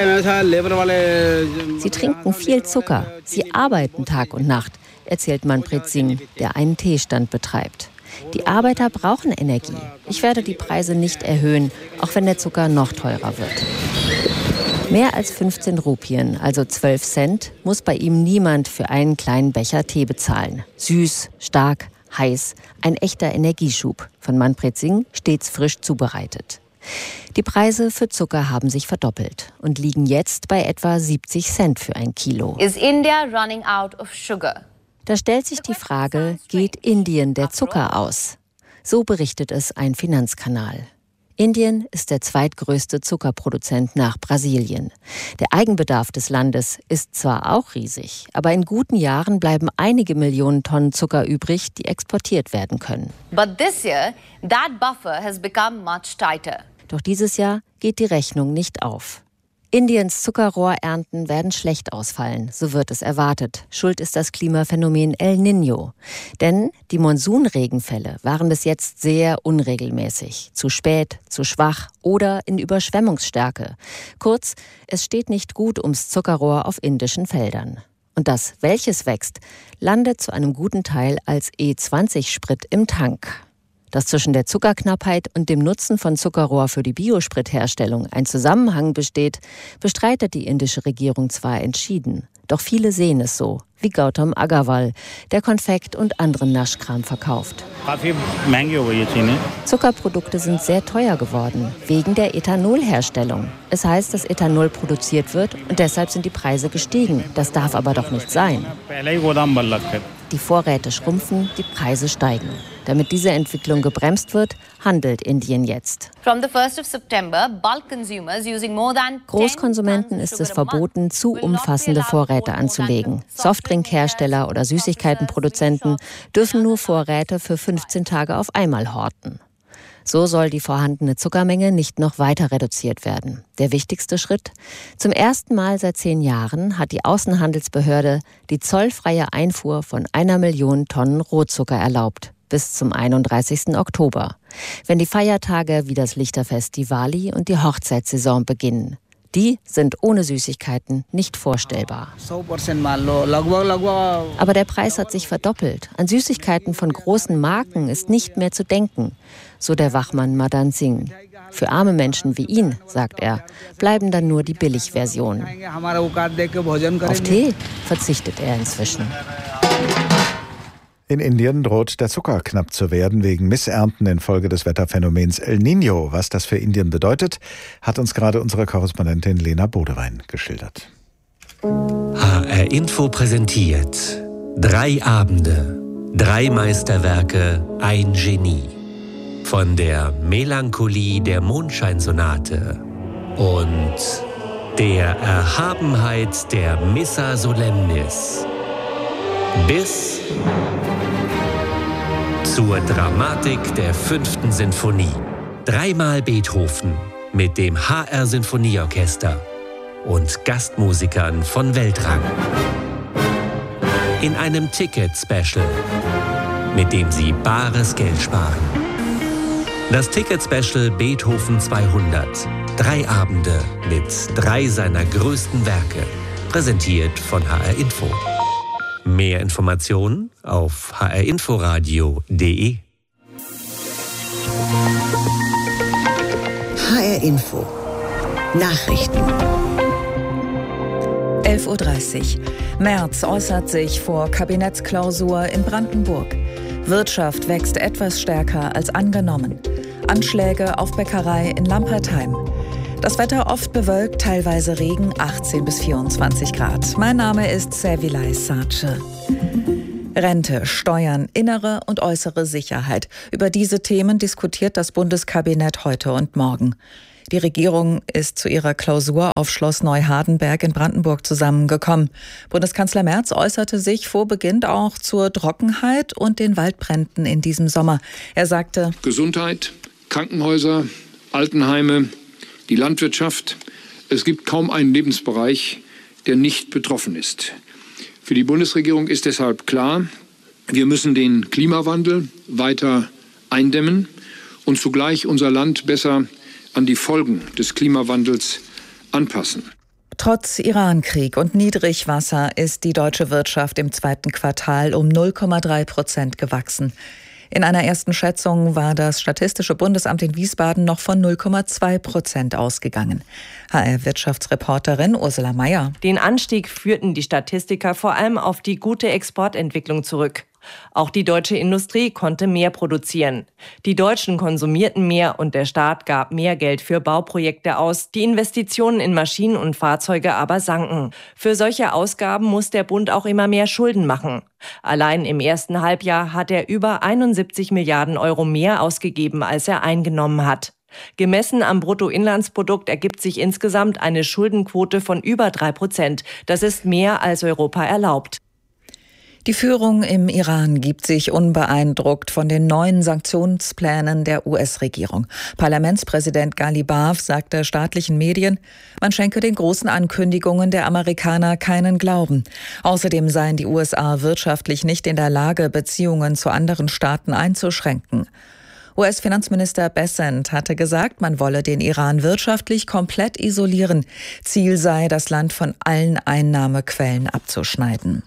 Sie trinken viel Zucker, sie arbeiten Tag und Nacht, erzählt Manpreet Singh, der einen Teestand betreibt. Die Arbeiter brauchen Energie. Ich werde die Preise nicht erhöhen, auch wenn der Zucker noch teurer wird. Mehr als fünfzehn Rupien, also zwölf Cent, muss bei ihm niemand für einen kleinen Becher Tee bezahlen. Süß, stark, heiß, ein echter Energieschub. Von Manpreet Singh stets frisch zubereitet. Die Preise für Zucker haben sich verdoppelt und liegen jetzt bei etwa siebzig Cent für ein Kilo. Is India running out of sugar? Da stellt sich die Frage, geht Indien der Zucker aus? So berichtet es ein Finanzkanal. Indien ist der zweitgrößte Zuckerproduzent nach Brasilien. Der Eigenbedarf des Landes ist zwar auch riesig, aber in guten Jahren bleiben einige Millionen Tonnen Zucker übrig, die exportiert werden können. But this year, that buffer has become much tighter. Doch dieses Jahr geht die Rechnung nicht auf. Indiens Zuckerrohrernten werden schlecht ausfallen, so wird es erwartet. Schuld ist das Klimaphänomen El Niño. Denn die Monsunregenfälle waren bis jetzt sehr unregelmäßig, zu spät, zu schwach oder in Überschwemmungsstärke. Kurz, es steht nicht gut ums Zuckerrohr auf indischen Feldern. Und das, welches wächst, landet zu einem guten Teil als E zwanzig Sprit im Tank. Dass zwischen der Zuckerknappheit und dem Nutzen von Zuckerrohr für die Biospritherstellung ein Zusammenhang besteht, bestreitet die indische Regierung zwar entschieden. Doch viele sehen es so, wie Gautam Agarwal, der Konfekt und anderen Naschkram verkauft. Zuckerprodukte sind sehr teuer geworden, wegen der Ethanolherstellung. Es heißt, dass Ethanol produziert wird und deshalb sind die Preise gestiegen. Das darf aber doch nicht sein. Die Vorräte schrumpfen, die Preise steigen. Damit diese Entwicklung gebremst wird, handelt Indien jetzt. Großkonsumenten ist es verboten, zu umfassende Vorräte anzulegen. Softdrinkhersteller oder Süßigkeitenproduzenten dürfen nur Vorräte für fünfzehn Tage auf einmal horten. So soll die vorhandene Zuckermenge nicht noch weiter reduziert werden. Der wichtigste Schritt? Zum ersten Mal seit zehn Jahren hat die Außenhandelsbehörde die zollfreie Einfuhr von einer Million Tonnen Rohzucker erlaubt. Bis zum einunddreißigsten Oktober, wenn die Feiertage wie das Lichterfest Diwali und die Hochzeitssaison beginnen. Die sind ohne Süßigkeiten nicht vorstellbar. Aber der Preis hat sich verdoppelt. An Süßigkeiten von großen Marken ist nicht mehr zu denken, so der Wachmann Madan Singh. Für arme Menschen wie ihn, sagt er, bleiben dann nur die Billigversionen. Auf Tee verzichtet er inzwischen. In Indien droht der Zucker knapp zu werden wegen Missernten infolge des Wetterphänomens El Niño. Was das für Indien bedeutet, hat uns gerade unsere Korrespondentin Lena Bodewein geschildert. H R Info präsentiert drei Abende, drei Meisterwerke, ein Genie. Von der Melancholie der Mondscheinsonate und der Erhabenheit der Missa Solemnis bis zur Dramatik der fünften Sinfonie. Dreimal Beethoven mit dem H R Sinfonieorchester und Gastmusikern von Weltrang. In einem Ticket-Special, mit dem Sie bares Geld sparen. Das Ticket-Special Beethoven zweihundert. Drei Abende mit drei seiner größten Werke. Präsentiert von H R Info. Mehr Informationen auf h r inforadio punkt d e. H R Info. Nachrichten. elf Uhr dreißig. Merz äußert sich vor Kabinettsklausur in Brandenburg. Wirtschaft wächst etwas stärker als angenommen. Anschläge auf Bäckerei in Lampertheim. Das Wetter oft bewölkt, teilweise Regen, achtzehn bis vierundzwanzig Grad. Mein Name ist Servilay Sace. Rente, Steuern, innere und äußere Sicherheit. Über diese Themen diskutiert das Bundeskabinett heute und morgen. Die Regierung ist zu ihrer Klausur auf Schloss Neuhardenberg in Brandenburg zusammengekommen. Bundeskanzler Merz äußerte sich vor Beginn auch zur Trockenheit und den Waldbränden in diesem Sommer. Er sagte: Gesundheit, Krankenhäuser, Altenheime, die Landwirtschaft. Es gibt kaum einen Lebensbereich, der nicht betroffen ist. Für die Bundesregierung ist deshalb klar, wir müssen den Klimawandel weiter eindämmen und zugleich unser Land besser an die Folgen des Klimawandels anpassen. Trotz Irankrieg und Niedrigwasser ist die deutsche Wirtschaft im zweiten Quartal um null Komma drei Prozent gewachsen. In einer ersten Schätzung war das Statistische Bundesamt in Wiesbaden noch von null Komma zwei Prozent ausgegangen. H R-Wirtschaftsreporterin Ursula Mayer. Den Anstieg führten die Statistiker vor allem auf die gute Exportentwicklung zurück. Auch die deutsche Industrie konnte mehr produzieren. Die Deutschen konsumierten mehr und der Staat gab mehr Geld für Bauprojekte aus. Die Investitionen in Maschinen und Fahrzeuge aber sanken. Für solche Ausgaben muss der Bund auch immer mehr Schulden machen. Allein im ersten Halbjahr hat er über einundsiebzig Milliarden Euro mehr ausgegeben, als er eingenommen hat. Gemessen am Bruttoinlandsprodukt ergibt sich insgesamt eine Schuldenquote von über drei Prozent. Das ist mehr, als Europa erlaubt. Die Führung im Iran gibt sich unbeeindruckt von den neuen Sanktionsplänen der U S-Regierung. Parlamentspräsident Ghalibaf sagte staatlichen Medien, man schenke den großen Ankündigungen der Amerikaner keinen Glauben. Außerdem seien die U S A wirtschaftlich nicht in der Lage, Beziehungen zu anderen Staaten einzuschränken. U S-Finanzminister Bessent hatte gesagt, man wolle den Iran wirtschaftlich komplett isolieren. Ziel sei, das Land von allen Einnahmequellen abzuschneiden.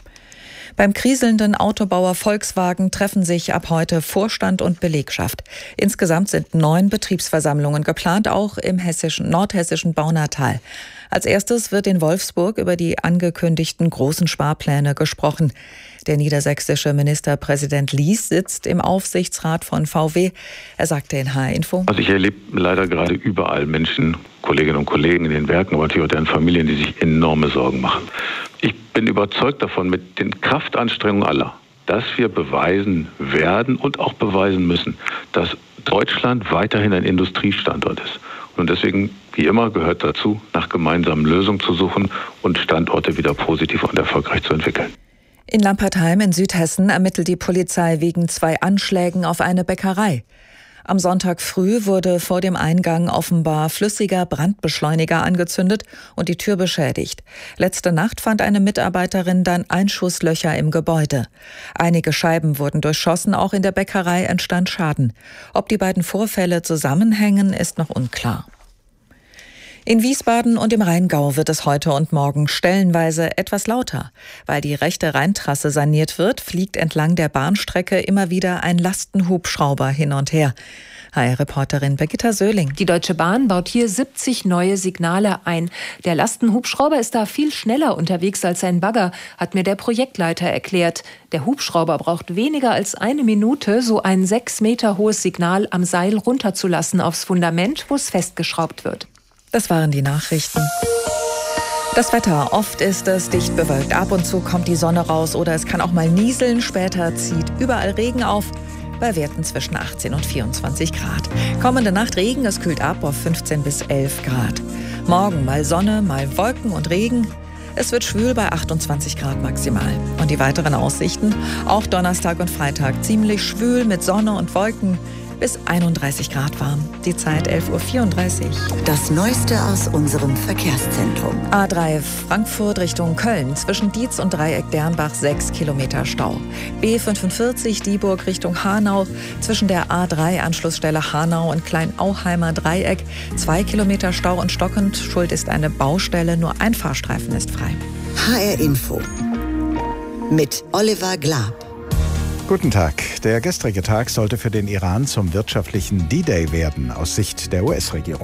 Beim kriselnden Autobauer Volkswagen treffen sich ab heute Vorstand und Belegschaft. Insgesamt sind neun Betriebsversammlungen geplant, auch im hessischen, nordhessischen Baunatal. Als erstes wird in Wolfsburg über die angekündigten großen Sparpläne gesprochen. Der niedersächsische Ministerpräsident Lies sitzt im Aufsichtsrat von V W. Er sagte in H R Info: Also ich erlebe leider gerade überall Menschen, Kolleginnen und Kollegen in den Werken, aber natürlich auch deren Familien, die sich enorme Sorgen machen. Ich bin überzeugt davon, mit den Kraftanstrengungen aller, dass wir beweisen werden und auch beweisen müssen, dass Deutschland weiterhin ein Industriestandort ist. Und deswegen, wie immer, gehört dazu, nach gemeinsamen Lösungen zu suchen und Standorte wieder positiv und erfolgreich zu entwickeln. In Lampertheim in Südhessen ermittelt die Polizei wegen zwei Anschlägen auf eine Bäckerei. Am Sonntag früh wurde vor dem Eingang offenbar flüssiger Brandbeschleuniger angezündet und die Tür beschädigt. Letzte Nacht fand eine Mitarbeiterin dann Einschusslöcher im Gebäude. Einige Scheiben wurden durchschossen, auch in der Bäckerei entstand Schaden. Ob die beiden Vorfälle zusammenhängen, ist noch unklar. In Wiesbaden und im Rheingau wird es heute und morgen stellenweise etwas lauter. Weil die rechte Rheintrasse saniert wird, fliegt entlang der Bahnstrecke immer wieder ein Lastenhubschrauber hin und her. H R-Reporterin Birgitta Söhling. Die Deutsche Bahn baut hier siebzig neue Signale ein. Der Lastenhubschrauber ist da viel schneller unterwegs als ein Bagger, hat mir der Projektleiter erklärt. Der Hubschrauber braucht weniger als eine Minute, so ein sechs Meter hohes Signal am Seil runterzulassen aufs Fundament, wo es festgeschraubt wird. Das waren die Nachrichten. Das Wetter. Oft ist es dicht bewölkt. Ab und zu kommt die Sonne raus oder es kann auch mal nieseln. Später zieht überall Regen auf. Bei Werten zwischen achtzehn und vierundzwanzig Grad. Kommende Nacht Regen, es kühlt ab auf fünfzehn bis elf Grad. Morgen mal Sonne, mal Wolken und Regen. Es wird schwül bei achtundzwanzig Grad maximal. Und die weiteren Aussichten? Auch Donnerstag und Freitag ziemlich schwül mit Sonne und Wolken. Bis einunddreißig Grad warm. Die Zeit elf Uhr vierunddreißig. Das Neueste aus unserem Verkehrszentrum. A drei Frankfurt Richtung Köln. Zwischen Dietz und Dreieck Dernbach sechs Kilometer Stau. B fünfundvierzig Dieburg Richtung Hanau. Zwischen der A drei Anschlussstelle Hanau und Kleinauheimer Dreieck zwei Kilometer Stau und stockend. Schuld ist eine Baustelle. Nur ein Fahrstreifen ist frei. H R Info mit Oliver Glab. Guten Tag. Der gestrige Tag sollte für den Iran zum wirtschaftlichen D-Day werden, aus Sicht der U S-Regierung.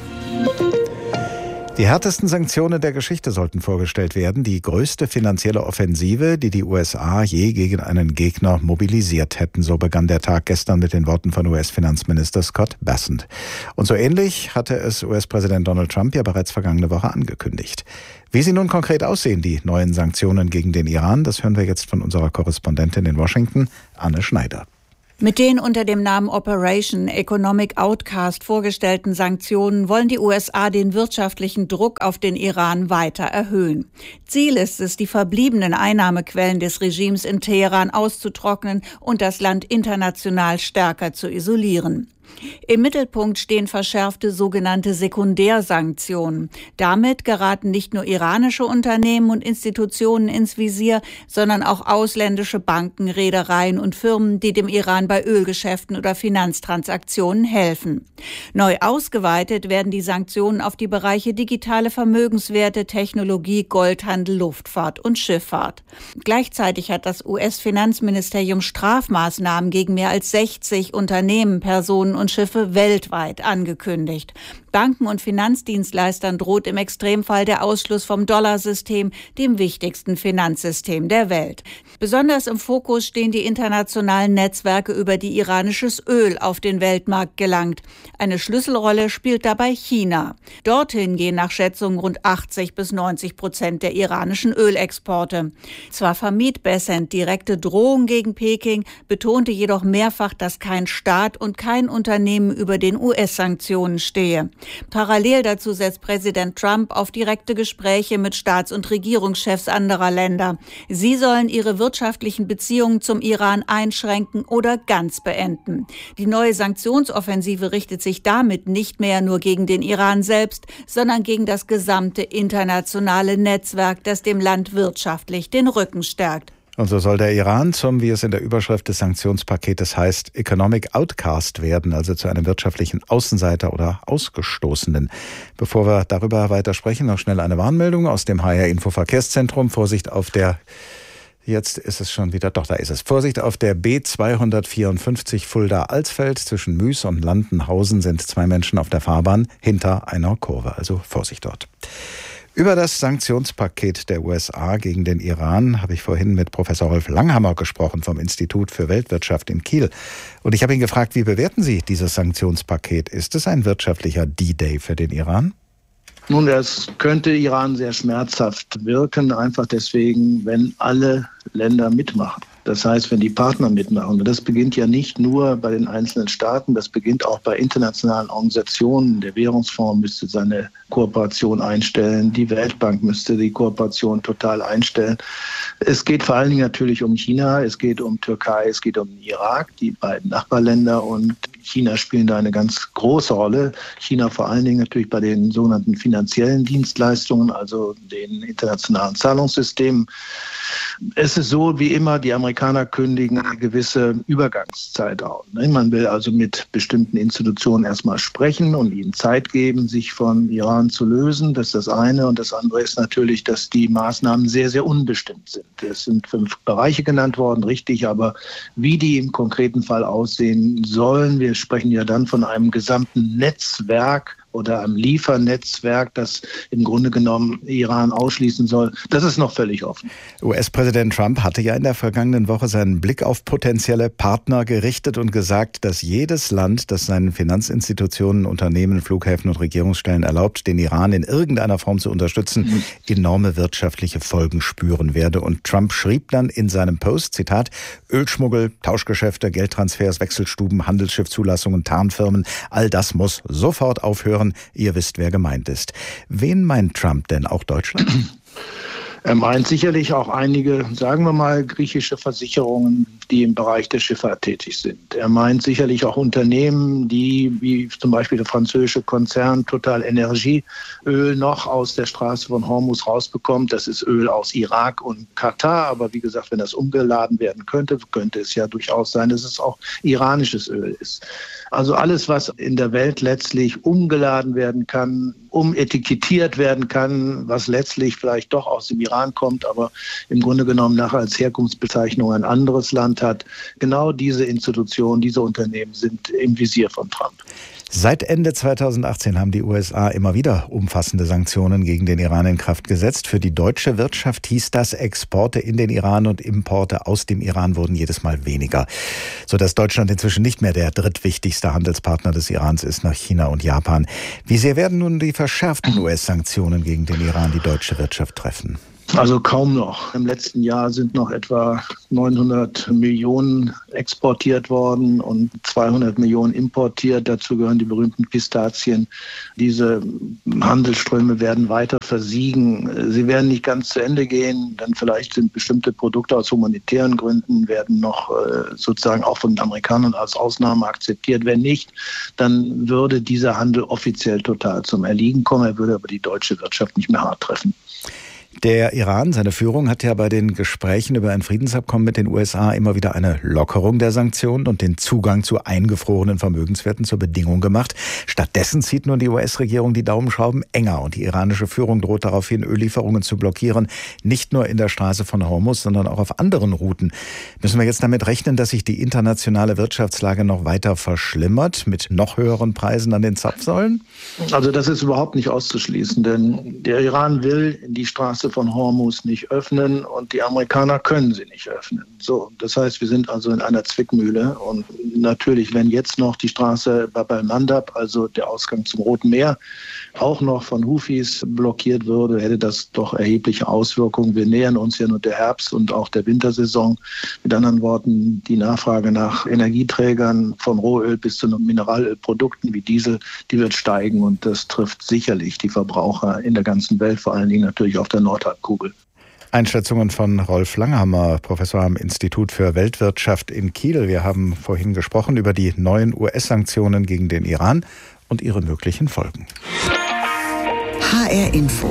Die härtesten Sanktionen der Geschichte sollten vorgestellt werden. Die größte finanzielle Offensive, die die U S A je gegen einen Gegner mobilisiert hätten. So begann der Tag gestern mit den Worten von U S-Finanzminister Scott Bessent. Und so ähnlich hatte es U S-Präsident Donald Trump ja bereits vergangene Woche angekündigt. Wie sie nun konkret aussehen, die neuen Sanktionen gegen den Iran, das hören wir jetzt von unserer Korrespondentin in Washington, Anne Schneider. Mit den unter dem Namen Operation Economic Outcast vorgestellten Sanktionen wollen die U S A den wirtschaftlichen Druck auf den Iran weiter erhöhen. Ziel ist es, die verbliebenen Einnahmequellen des Regimes in Teheran auszutrocknen und das Land international stärker zu isolieren. Im Mittelpunkt stehen verschärfte sogenannte Sekundärsanktionen. Damit geraten nicht nur iranische Unternehmen und Institutionen ins Visier, sondern auch ausländische Banken, Reedereien und Firmen, die dem Iran bei Ölgeschäften oder Finanztransaktionen helfen. Neu ausgeweitet werden die Sanktionen auf die Bereiche digitale Vermögenswerte, Technologie, Goldhandel, Luftfahrt und Schifffahrt. Gleichzeitig hat das U S-Finanzministerium Strafmaßnahmen gegen mehr als sechzig Unternehmen, Personen und Schiffe weltweit angekündigt. Banken und Finanzdienstleistern droht im Extremfall der Ausschluss vom Dollarsystem, dem wichtigsten Finanzsystem der Welt. Besonders im Fokus stehen die internationalen Netzwerke, über die iranisches Öl auf den Weltmarkt gelangt. Eine Schlüsselrolle spielt dabei China. Dorthin gehen nach Schätzungen rund achtzig bis neunzig Prozent der iranischen Ölexporte. Zwar vermied Bessent direkte Drohungen gegen Peking, betonte jedoch mehrfach, dass kein Staat und kein Unternehmen über den U S-Sanktionen stehe. Parallel dazu setzt Präsident Trump auf direkte Gespräche mit Staats- und Regierungschefs anderer Länder. Sie sollen ihre wirtschaftlichen Beziehungen zum Iran einschränken oder ganz beenden. Die neue Sanktionsoffensive richtet sich damit nicht mehr nur gegen den Iran selbst, sondern gegen das gesamte internationale Netzwerk, das dem Land wirtschaftlich den Rücken stärkt. Und so soll der Iran zum, wie es in der Überschrift des Sanktionspaketes heißt, Economic Outcast werden, also zu einem wirtschaftlichen Außenseiter oder Ausgestoßenen. Bevor wir darüber weiter sprechen, noch schnell eine Warnmeldung aus dem H R-Info Verkehrszentrum. Vorsicht auf der, jetzt ist es schon wieder, doch da ist es, Vorsicht auf der B zweihundertvierundfünfzig Fulda-Alsfeld. Zwischen Müs und Landenhausen sind zwei Menschen auf der Fahrbahn hinter einer Kurve, also Vorsicht dort. Über das Sanktionspaket der U S A gegen den Iran habe ich vorhin mit Professor Rolf Langhammer gesprochen vom Institut für Weltwirtschaft in Kiel. Und ich habe ihn gefragt, wie bewerten Sie dieses Sanktionspaket? Ist es ein wirtschaftlicher D-Day für den Iran? Nun, das könnte Iran sehr schmerzhaft wirken, einfach deswegen, wenn alle Länder mitmachen. Das heißt, wenn die Partner mitmachen. Und das beginnt ja nicht nur bei den einzelnen Staaten, das beginnt auch bei internationalen Organisationen. Der Währungsfonds müsste seine Kooperation einstellen, die Weltbank müsste die Kooperation total einstellen. Es geht vor allen Dingen natürlich um China, es geht um Türkei, es geht um den Irak, die beiden Nachbarländer, und China spielen da eine ganz große Rolle. China vor allen Dingen natürlich bei den sogenannten finanziellen Dienstleistungen, also den internationalen Zahlungssystemen. Es ist so wie immer, die Amerikaner kündigen eine gewisse Übergangszeit auf. Man will also mit bestimmten Institutionen erstmal sprechen und ihnen Zeit geben, sich von Iran zu lösen. Das ist das eine. Und das andere ist natürlich, dass die Maßnahmen sehr, sehr unbestimmt sind. Es sind fünf Bereiche genannt worden, richtig, aber wie die im konkreten Fall aussehen sollen, wir sprechen ja dann von einem gesamten Netzwerk oder einem Liefernetzwerk, das im Grunde genommen Iran ausschließen soll. Das ist noch völlig offen. U S-Präsident Trump hatte ja in der vergangenen Woche seinen Blick auf potenzielle Partner gerichtet und gesagt, dass jedes Land, das seinen Finanzinstitutionen, Unternehmen, Flughäfen und Regierungsstellen erlaubt, den Iran in irgendeiner Form zu unterstützen, enorme wirtschaftliche Folgen spüren werde. Und Trump schrieb dann in seinem Post, Zitat, Ölschmuggel, Tauschgeschäfte, Geldtransfers, Wechselstuben, Handelsschiffzulassungen, Tarnfirmen, all das muss sofort aufhören. Ihr wisst, wer gemeint ist. Wen meint Trump denn? Auch Deutschland? Er meint sicherlich auch einige, sagen wir mal, griechische Versicherungen, die im Bereich der Schifffahrt tätig sind. Er meint sicherlich auch Unternehmen, die, wie zum Beispiel der französische Konzern Total Energie, Öl noch aus der Straße von Hormuz rausbekommt. Das ist Öl aus Irak und Katar. Aber wie gesagt, wenn das umgeladen werden könnte, könnte es ja durchaus sein, dass es auch iranisches Öl ist. Also alles, was in der Welt letztlich umgeladen werden kann, umetikettiert werden kann, was letztlich vielleicht doch aus dem Iran kommt, aber im Grunde genommen nachher als Herkunftsbezeichnung ein anderes Land hat. Genau diese Institutionen, diese Unternehmen sind im Visier von Trump. Seit Ende zweitausendachtzehn haben die U S A immer wieder umfassende Sanktionen gegen den Iran in Kraft gesetzt. Für die deutsche Wirtschaft hieß das, Exporte in den Iran und Importe aus dem Iran wurden jedes Mal weniger, sodass Deutschland inzwischen nicht mehr der drittwichtigste Handelspartner des Irans ist nach China und Japan. Wie sehr werden nun die verschärften U S-Sanktionen gegen den Iran die deutsche Wirtschaft treffen? Also kaum noch. Im letzten Jahr sind noch etwa neunhundert Millionen exportiert worden und zweihundert Millionen importiert. Dazu gehören die berühmten Pistazien. Diese Handelsströme werden weiter versiegen. Sie werden nicht ganz zu Ende gehen, denn vielleicht sind bestimmte Produkte aus humanitären Gründen werden noch sozusagen auch von den Amerikanern als Ausnahme akzeptiert. Wenn nicht, dann würde dieser Handel offiziell total zum Erliegen kommen. Er würde aber die deutsche Wirtschaft nicht mehr hart treffen. Der Iran, seine Führung, hat ja bei den Gesprächen über ein Friedensabkommen mit den U S A immer wieder eine Lockerung der Sanktionen und den Zugang zu eingefrorenen Vermögenswerten zur Bedingung gemacht. Stattdessen zieht nun die U S-Regierung die Daumenschrauben enger und die iranische Führung droht daraufhin, Öllieferungen zu blockieren. Nicht nur in der Straße von Hormuz, sondern auch auf anderen Routen. Müssen wir jetzt damit rechnen, dass sich die internationale Wirtschaftslage noch weiter verschlimmert mit noch höheren Preisen an den Zapfsäulen? Also das ist überhaupt nicht auszuschließen, denn der Iran will die Straße von Hormuz nicht öffnen und die Amerikaner können sie nicht öffnen. So, das heißt, wir sind also in einer Zwickmühle und natürlich, wenn jetzt noch die Straße Bab el-Mandab, also der Ausgang zum Roten Meer, auch noch von Houthis blockiert würde, hätte das doch erhebliche Auswirkungen. Wir nähern uns ja nur der Herbst- und auch der Wintersaison. Mit anderen Worten, die Nachfrage nach Energieträgern von Rohöl bis zu Mineralölprodukten wie Diesel, die wird steigen und das trifft sicherlich die Verbraucher in der ganzen Welt, vor allen Dingen natürlich auf der Nordhalbkugel. Einschätzungen von Rolf Langhammer, Professor am Institut für Weltwirtschaft in Kiel. Wir haben vorhin gesprochen über die neuen U S-Sanktionen gegen den Iran und ihre möglichen Folgen. H R Info.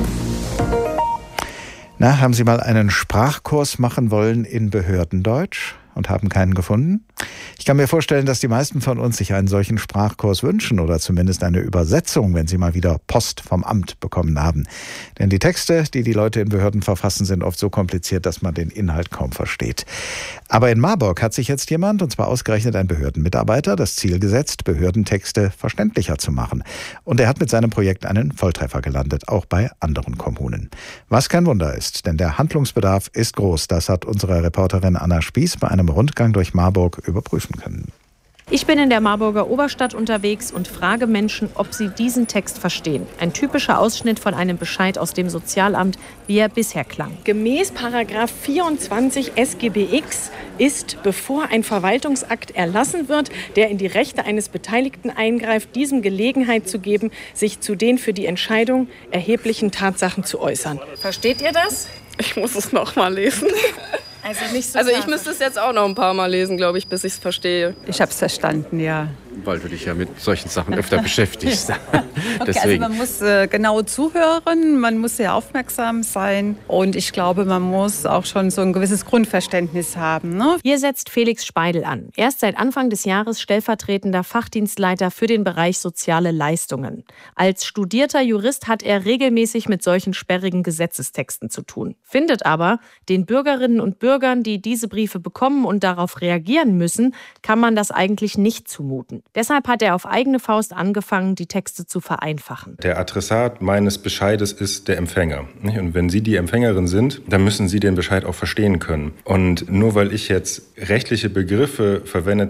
Na, haben Sie mal einen Sprachkurs machen wollen in Behördendeutsch und haben keinen gefunden? Ich kann mir vorstellen, dass die meisten von uns sich einen solchen Sprachkurs wünschen oder zumindest eine Übersetzung, wenn sie mal wieder Post vom Amt bekommen haben. Denn die Texte, die die Leute in Behörden verfassen, sind oft so kompliziert, dass man den Inhalt kaum versteht. Aber in Marburg hat sich jetzt jemand, und zwar ausgerechnet ein Behördenmitarbeiter, das Ziel gesetzt, Behördentexte verständlicher zu machen. Und er hat mit seinem Projekt einen Volltreffer gelandet, auch bei anderen Kommunen. Was kein Wunder ist, denn der Handlungsbedarf ist groß. Das hat unsere Reporterin Anna Spieß bei einem Rundgang durch Marburg überprüfen können. Ich bin in der Marburger Oberstadt unterwegs und frage Menschen, ob sie diesen Text verstehen. Ein typischer Ausschnitt von einem Bescheid aus dem Sozialamt, wie er bisher klang. Gemäß Paragraph vierundzwanzig S G B X ist, bevor ein Verwaltungsakt erlassen wird, der in die Rechte eines Beteiligten eingreift, diesem Gelegenheit zu geben, sich zu den für die Entscheidung erheblichen Tatsachen zu äußern. Versteht ihr das? Ich muss es noch mal lesen. Also, nicht so also ich müsste es jetzt auch noch ein paar Mal lesen, glaube ich, bis ich es verstehe. Ich habe es verstanden, ja. Weil du dich ja mit solchen Sachen öfter beschäftigst. Okay, also man muss äh, genau zuhören, man muss sehr aufmerksam sein und ich glaube, man muss auch schon so ein gewisses Grundverständnis haben. Ne? Hier setzt Felix Speidel an. Er ist seit Anfang des Jahres stellvertretender Fachdienstleiter für den Bereich soziale Leistungen. Als studierter Jurist hat er regelmäßig mit solchen sperrigen Gesetzestexten zu tun. Findet aber, den Bürgerinnen und Bürgern, die diese Briefe bekommen und darauf reagieren müssen, kann man das eigentlich nicht zumuten. Deshalb hat er auf eigene Faust angefangen, die Texte zu vereinfachen. Der Adressat meines Bescheides ist der Empfänger. Und wenn Sie die Empfängerin sind, dann müssen Sie den Bescheid auch verstehen können. Und nur weil ich jetzt rechtliche Begriffe verwendet habe,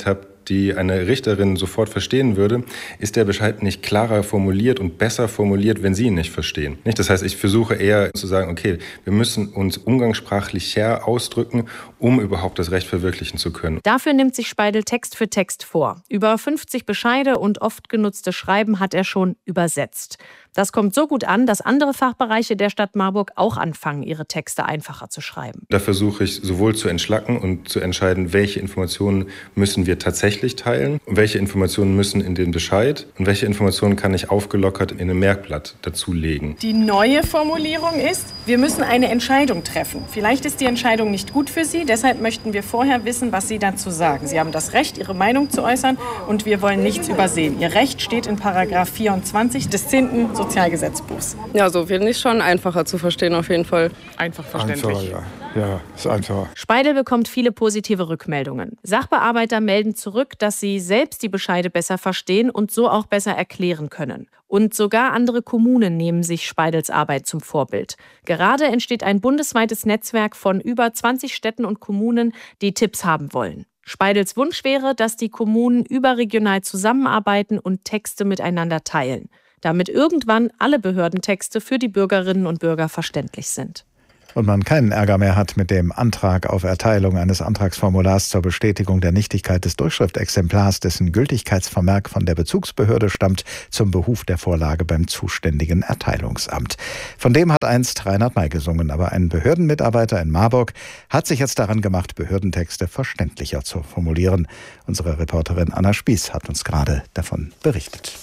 die eine Richterin sofort verstehen würde, ist der Bescheid nicht klarer formuliert und besser formuliert, wenn Sie ihn nicht verstehen. Nicht? Das heißt, ich versuche eher zu sagen, okay, wir müssen uns umgangssprachlicher ausdrücken, um überhaupt das Recht verwirklichen zu können. Dafür nimmt sich Speidel Text für Text vor. Über fünfzig Bescheide und oft genutzte Schreiben hat er schon übersetzt. Das kommt so gut an, dass andere Fachbereiche der Stadt Marburg auch anfangen, ihre Texte einfacher zu schreiben. Da versuche ich sowohl zu entschlacken und zu entscheiden, welche Informationen müssen wir tatsächlich teilen und welche Informationen müssen in den Bescheid und welche Informationen kann ich aufgelockert in ein Merkblatt dazulegen. Die neue Formulierung ist, wir müssen eine Entscheidung treffen. Vielleicht ist die Entscheidung nicht gut für Sie, deshalb möchten wir vorher wissen, was Sie dazu sagen. Sie haben das Recht, Ihre Meinung zu äußern und wir wollen nichts übersehen. Ihr Recht steht in Paragraph vierundzwanzig des zehnten Sozialgesetzbuchs. Ja, so finde ich schon einfacher zu verstehen auf jeden Fall. Einfach verständlich. Einfacher, ja. Ja, ist einfacher. Speidel bekommt viele positive Rückmeldungen. Sachbearbeiter melden zurück, dass sie selbst die Bescheide besser verstehen und so auch besser erklären können. Und sogar andere Kommunen nehmen sich Speidels Arbeit zum Vorbild. Gerade entsteht ein bundesweites Netzwerk von über zwanzig Städten und Kommunen, die Tipps haben wollen. Speidels Wunsch wäre, dass die Kommunen überregional zusammenarbeiten und Texte miteinander teilen, damit irgendwann alle Behördentexte für die Bürgerinnen und Bürger verständlich sind. Und man keinen Ärger mehr hat mit dem Antrag auf Erteilung eines Antragsformulars zur Bestätigung der Nichtigkeit des Durchschriftexemplars, dessen Gültigkeitsvermerk von der Bezugsbehörde stammt, zum Behuf der Vorlage beim zuständigen Erteilungsamt. Von dem hat einst Reinhard May gesungen, aber ein Behördenmitarbeiter in Marburg hat sich jetzt daran gemacht, Behördentexte verständlicher zu formulieren. Unsere Reporterin Anna Spieß hat uns gerade davon berichtet.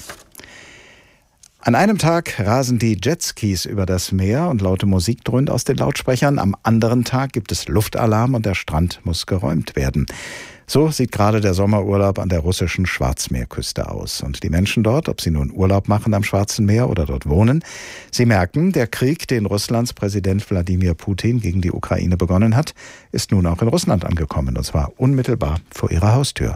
An einem Tag rasen die Jetskis über das Meer und laute Musik dröhnt aus den Lautsprechern. Am anderen Tag gibt es Luftalarm und der Strand muss geräumt werden. So sieht gerade der Sommerurlaub an der russischen Schwarzmeerküste aus. Und die Menschen dort, ob sie nun Urlaub machen am Schwarzen Meer oder dort wohnen, sie merken, der Krieg, den Russlands Präsident Wladimir Putin gegen die Ukraine begonnen hat, ist nun auch in Russland angekommen, und zwar unmittelbar vor ihrer Haustür.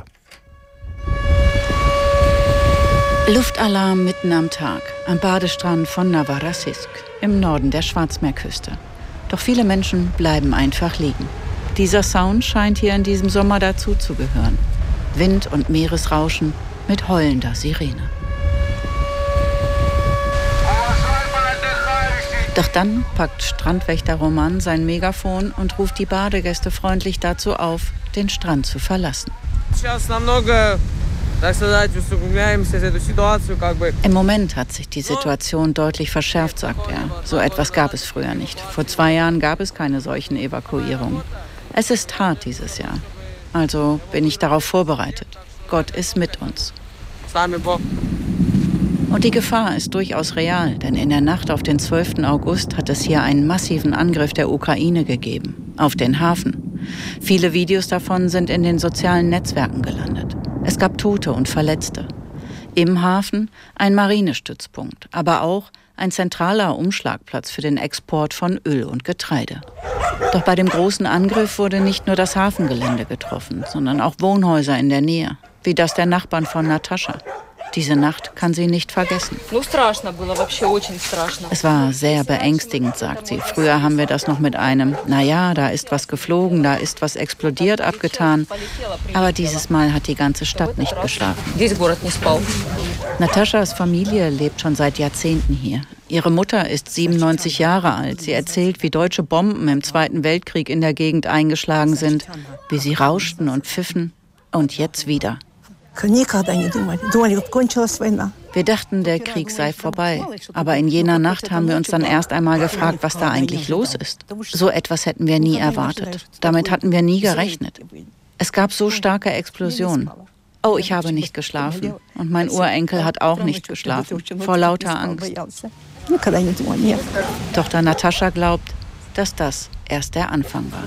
Luftalarm mitten am Tag, am Badestrand von Novorossiysk im Norden der Schwarzmeerküste. Doch viele Menschen bleiben einfach liegen. Dieser Sound scheint hier in diesem Sommer dazuzugehören. Wind und Meeresrauschen mit heulender Sirene. Doch dann packt Strandwächter Roman sein Megafon und ruft die Badegäste freundlich dazu auf, den Strand zu verlassen. Im Moment hat sich die Situation deutlich verschärft, sagt er. So etwas gab es früher nicht. Vor zwei Jahren gab es keine solchen Evakuierungen. Es ist hart dieses Jahr. Also bin ich darauf vorbereitet. Gott ist mit uns. Und die Gefahr ist durchaus real, denn in der Nacht auf den zwölften August hat es hier einen massiven Angriff der Ukraine gegeben. Auf den Hafen. Viele Videos davon sind in den sozialen Netzwerken gelandet. Es gab Tote und Verletzte. Im Hafen ein Marinestützpunkt, aber auch ein zentraler Umschlagplatz für den Export von Öl und Getreide. Doch bei dem großen Angriff wurde nicht nur das Hafengelände getroffen, sondern auch Wohnhäuser in der Nähe, wie das der Nachbarn von Natascha. Diese Nacht kann sie nicht vergessen. Es war sehr beängstigend, sagt sie. Früher haben wir das noch mit einem, naja, da ist was geflogen, da ist was explodiert, abgetan. Aber dieses Mal hat die ganze Stadt nicht geschlafen. Nataschas Familie lebt schon seit Jahrzehnten hier. Ihre Mutter ist siebenundneunzig Jahre alt. Sie erzählt, wie deutsche Bomben im Zweiten Weltkrieg in der Gegend eingeschlagen sind, wie sie rauschten und pfiffen und jetzt wieder. Wir dachten, der Krieg sei vorbei. Aber in jener Nacht haben wir uns dann erst einmal gefragt, was da eigentlich los ist. So etwas hätten wir nie erwartet. Damit hatten wir nie gerechnet. Es gab so starke Explosionen. Oh, ich habe nicht geschlafen. Und mein Urenkel hat auch nicht geschlafen. Vor lauter Angst. Tochter Natascha glaubt, dass das erst der Anfang war.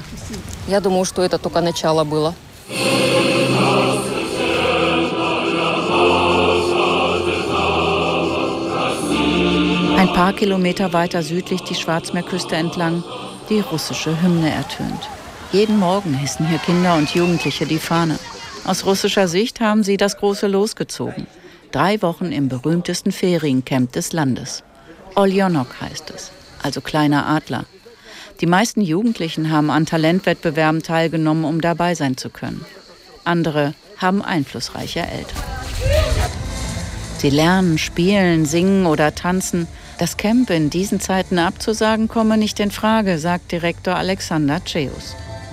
Ein paar Kilometer weiter südlich die Schwarzmeerküste entlang, die russische Hymne ertönt. Jeden Morgen hissen hier Kinder und Jugendliche die Fahne. Aus russischer Sicht haben sie das große Los gezogen. Drei Wochen im berühmtesten Feriencamp des Landes. Oljonok heißt es, also kleiner Adler. Die meisten Jugendlichen haben an Talentwettbewerben teilgenommen, um dabei sein zu können. Andere haben einflussreiche Eltern. Sie lernen, spielen, singen oder tanzen. Das Camp in diesen Zeiten abzusagen, komme nicht in Frage, sagt Direktor Alexander Ceus.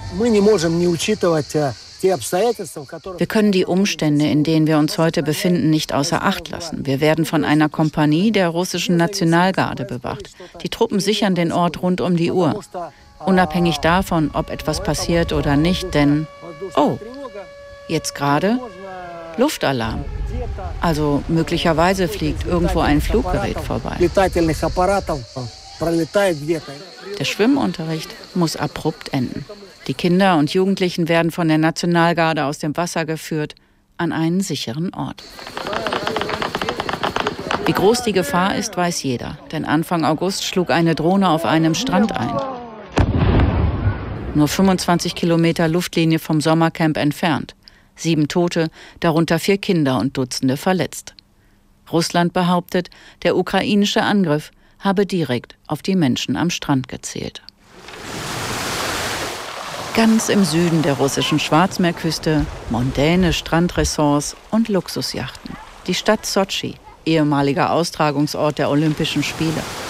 Wir können die Umstände, in denen wir uns heute befinden, nicht außer Acht lassen. Wir werden von einer Kompanie der russischen Nationalgarde bewacht. Die Truppen sichern den Ort rund um die Uhr. Unabhängig davon, ob etwas passiert oder nicht, denn, oh, jetzt gerade Luftalarm. Also möglicherweise fliegt irgendwo ein Fluggerät vorbei. Der Schwimmunterricht muss abrupt enden. Die Kinder und Jugendlichen werden von der Nationalgarde aus dem Wasser geführt an einen sicheren Ort. Wie groß die Gefahr ist, weiß jeder, denn Anfang August schlug eine Drohne auf einem Strand ein. Nur fünfundzwanzig Kilometer Luftlinie vom Sommercamp entfernt. Sieben Tote, darunter vier Kinder und Dutzende verletzt. Russland behauptet, der ukrainische Angriff habe direkt auf die Menschen am Strand gezählt. Ganz im Süden der russischen Schwarzmeerküste mondäne Strandressorts und Luxusjachten. Die Stadt Sotschi, ehemaliger Austragungsort der Olympischen Spiele.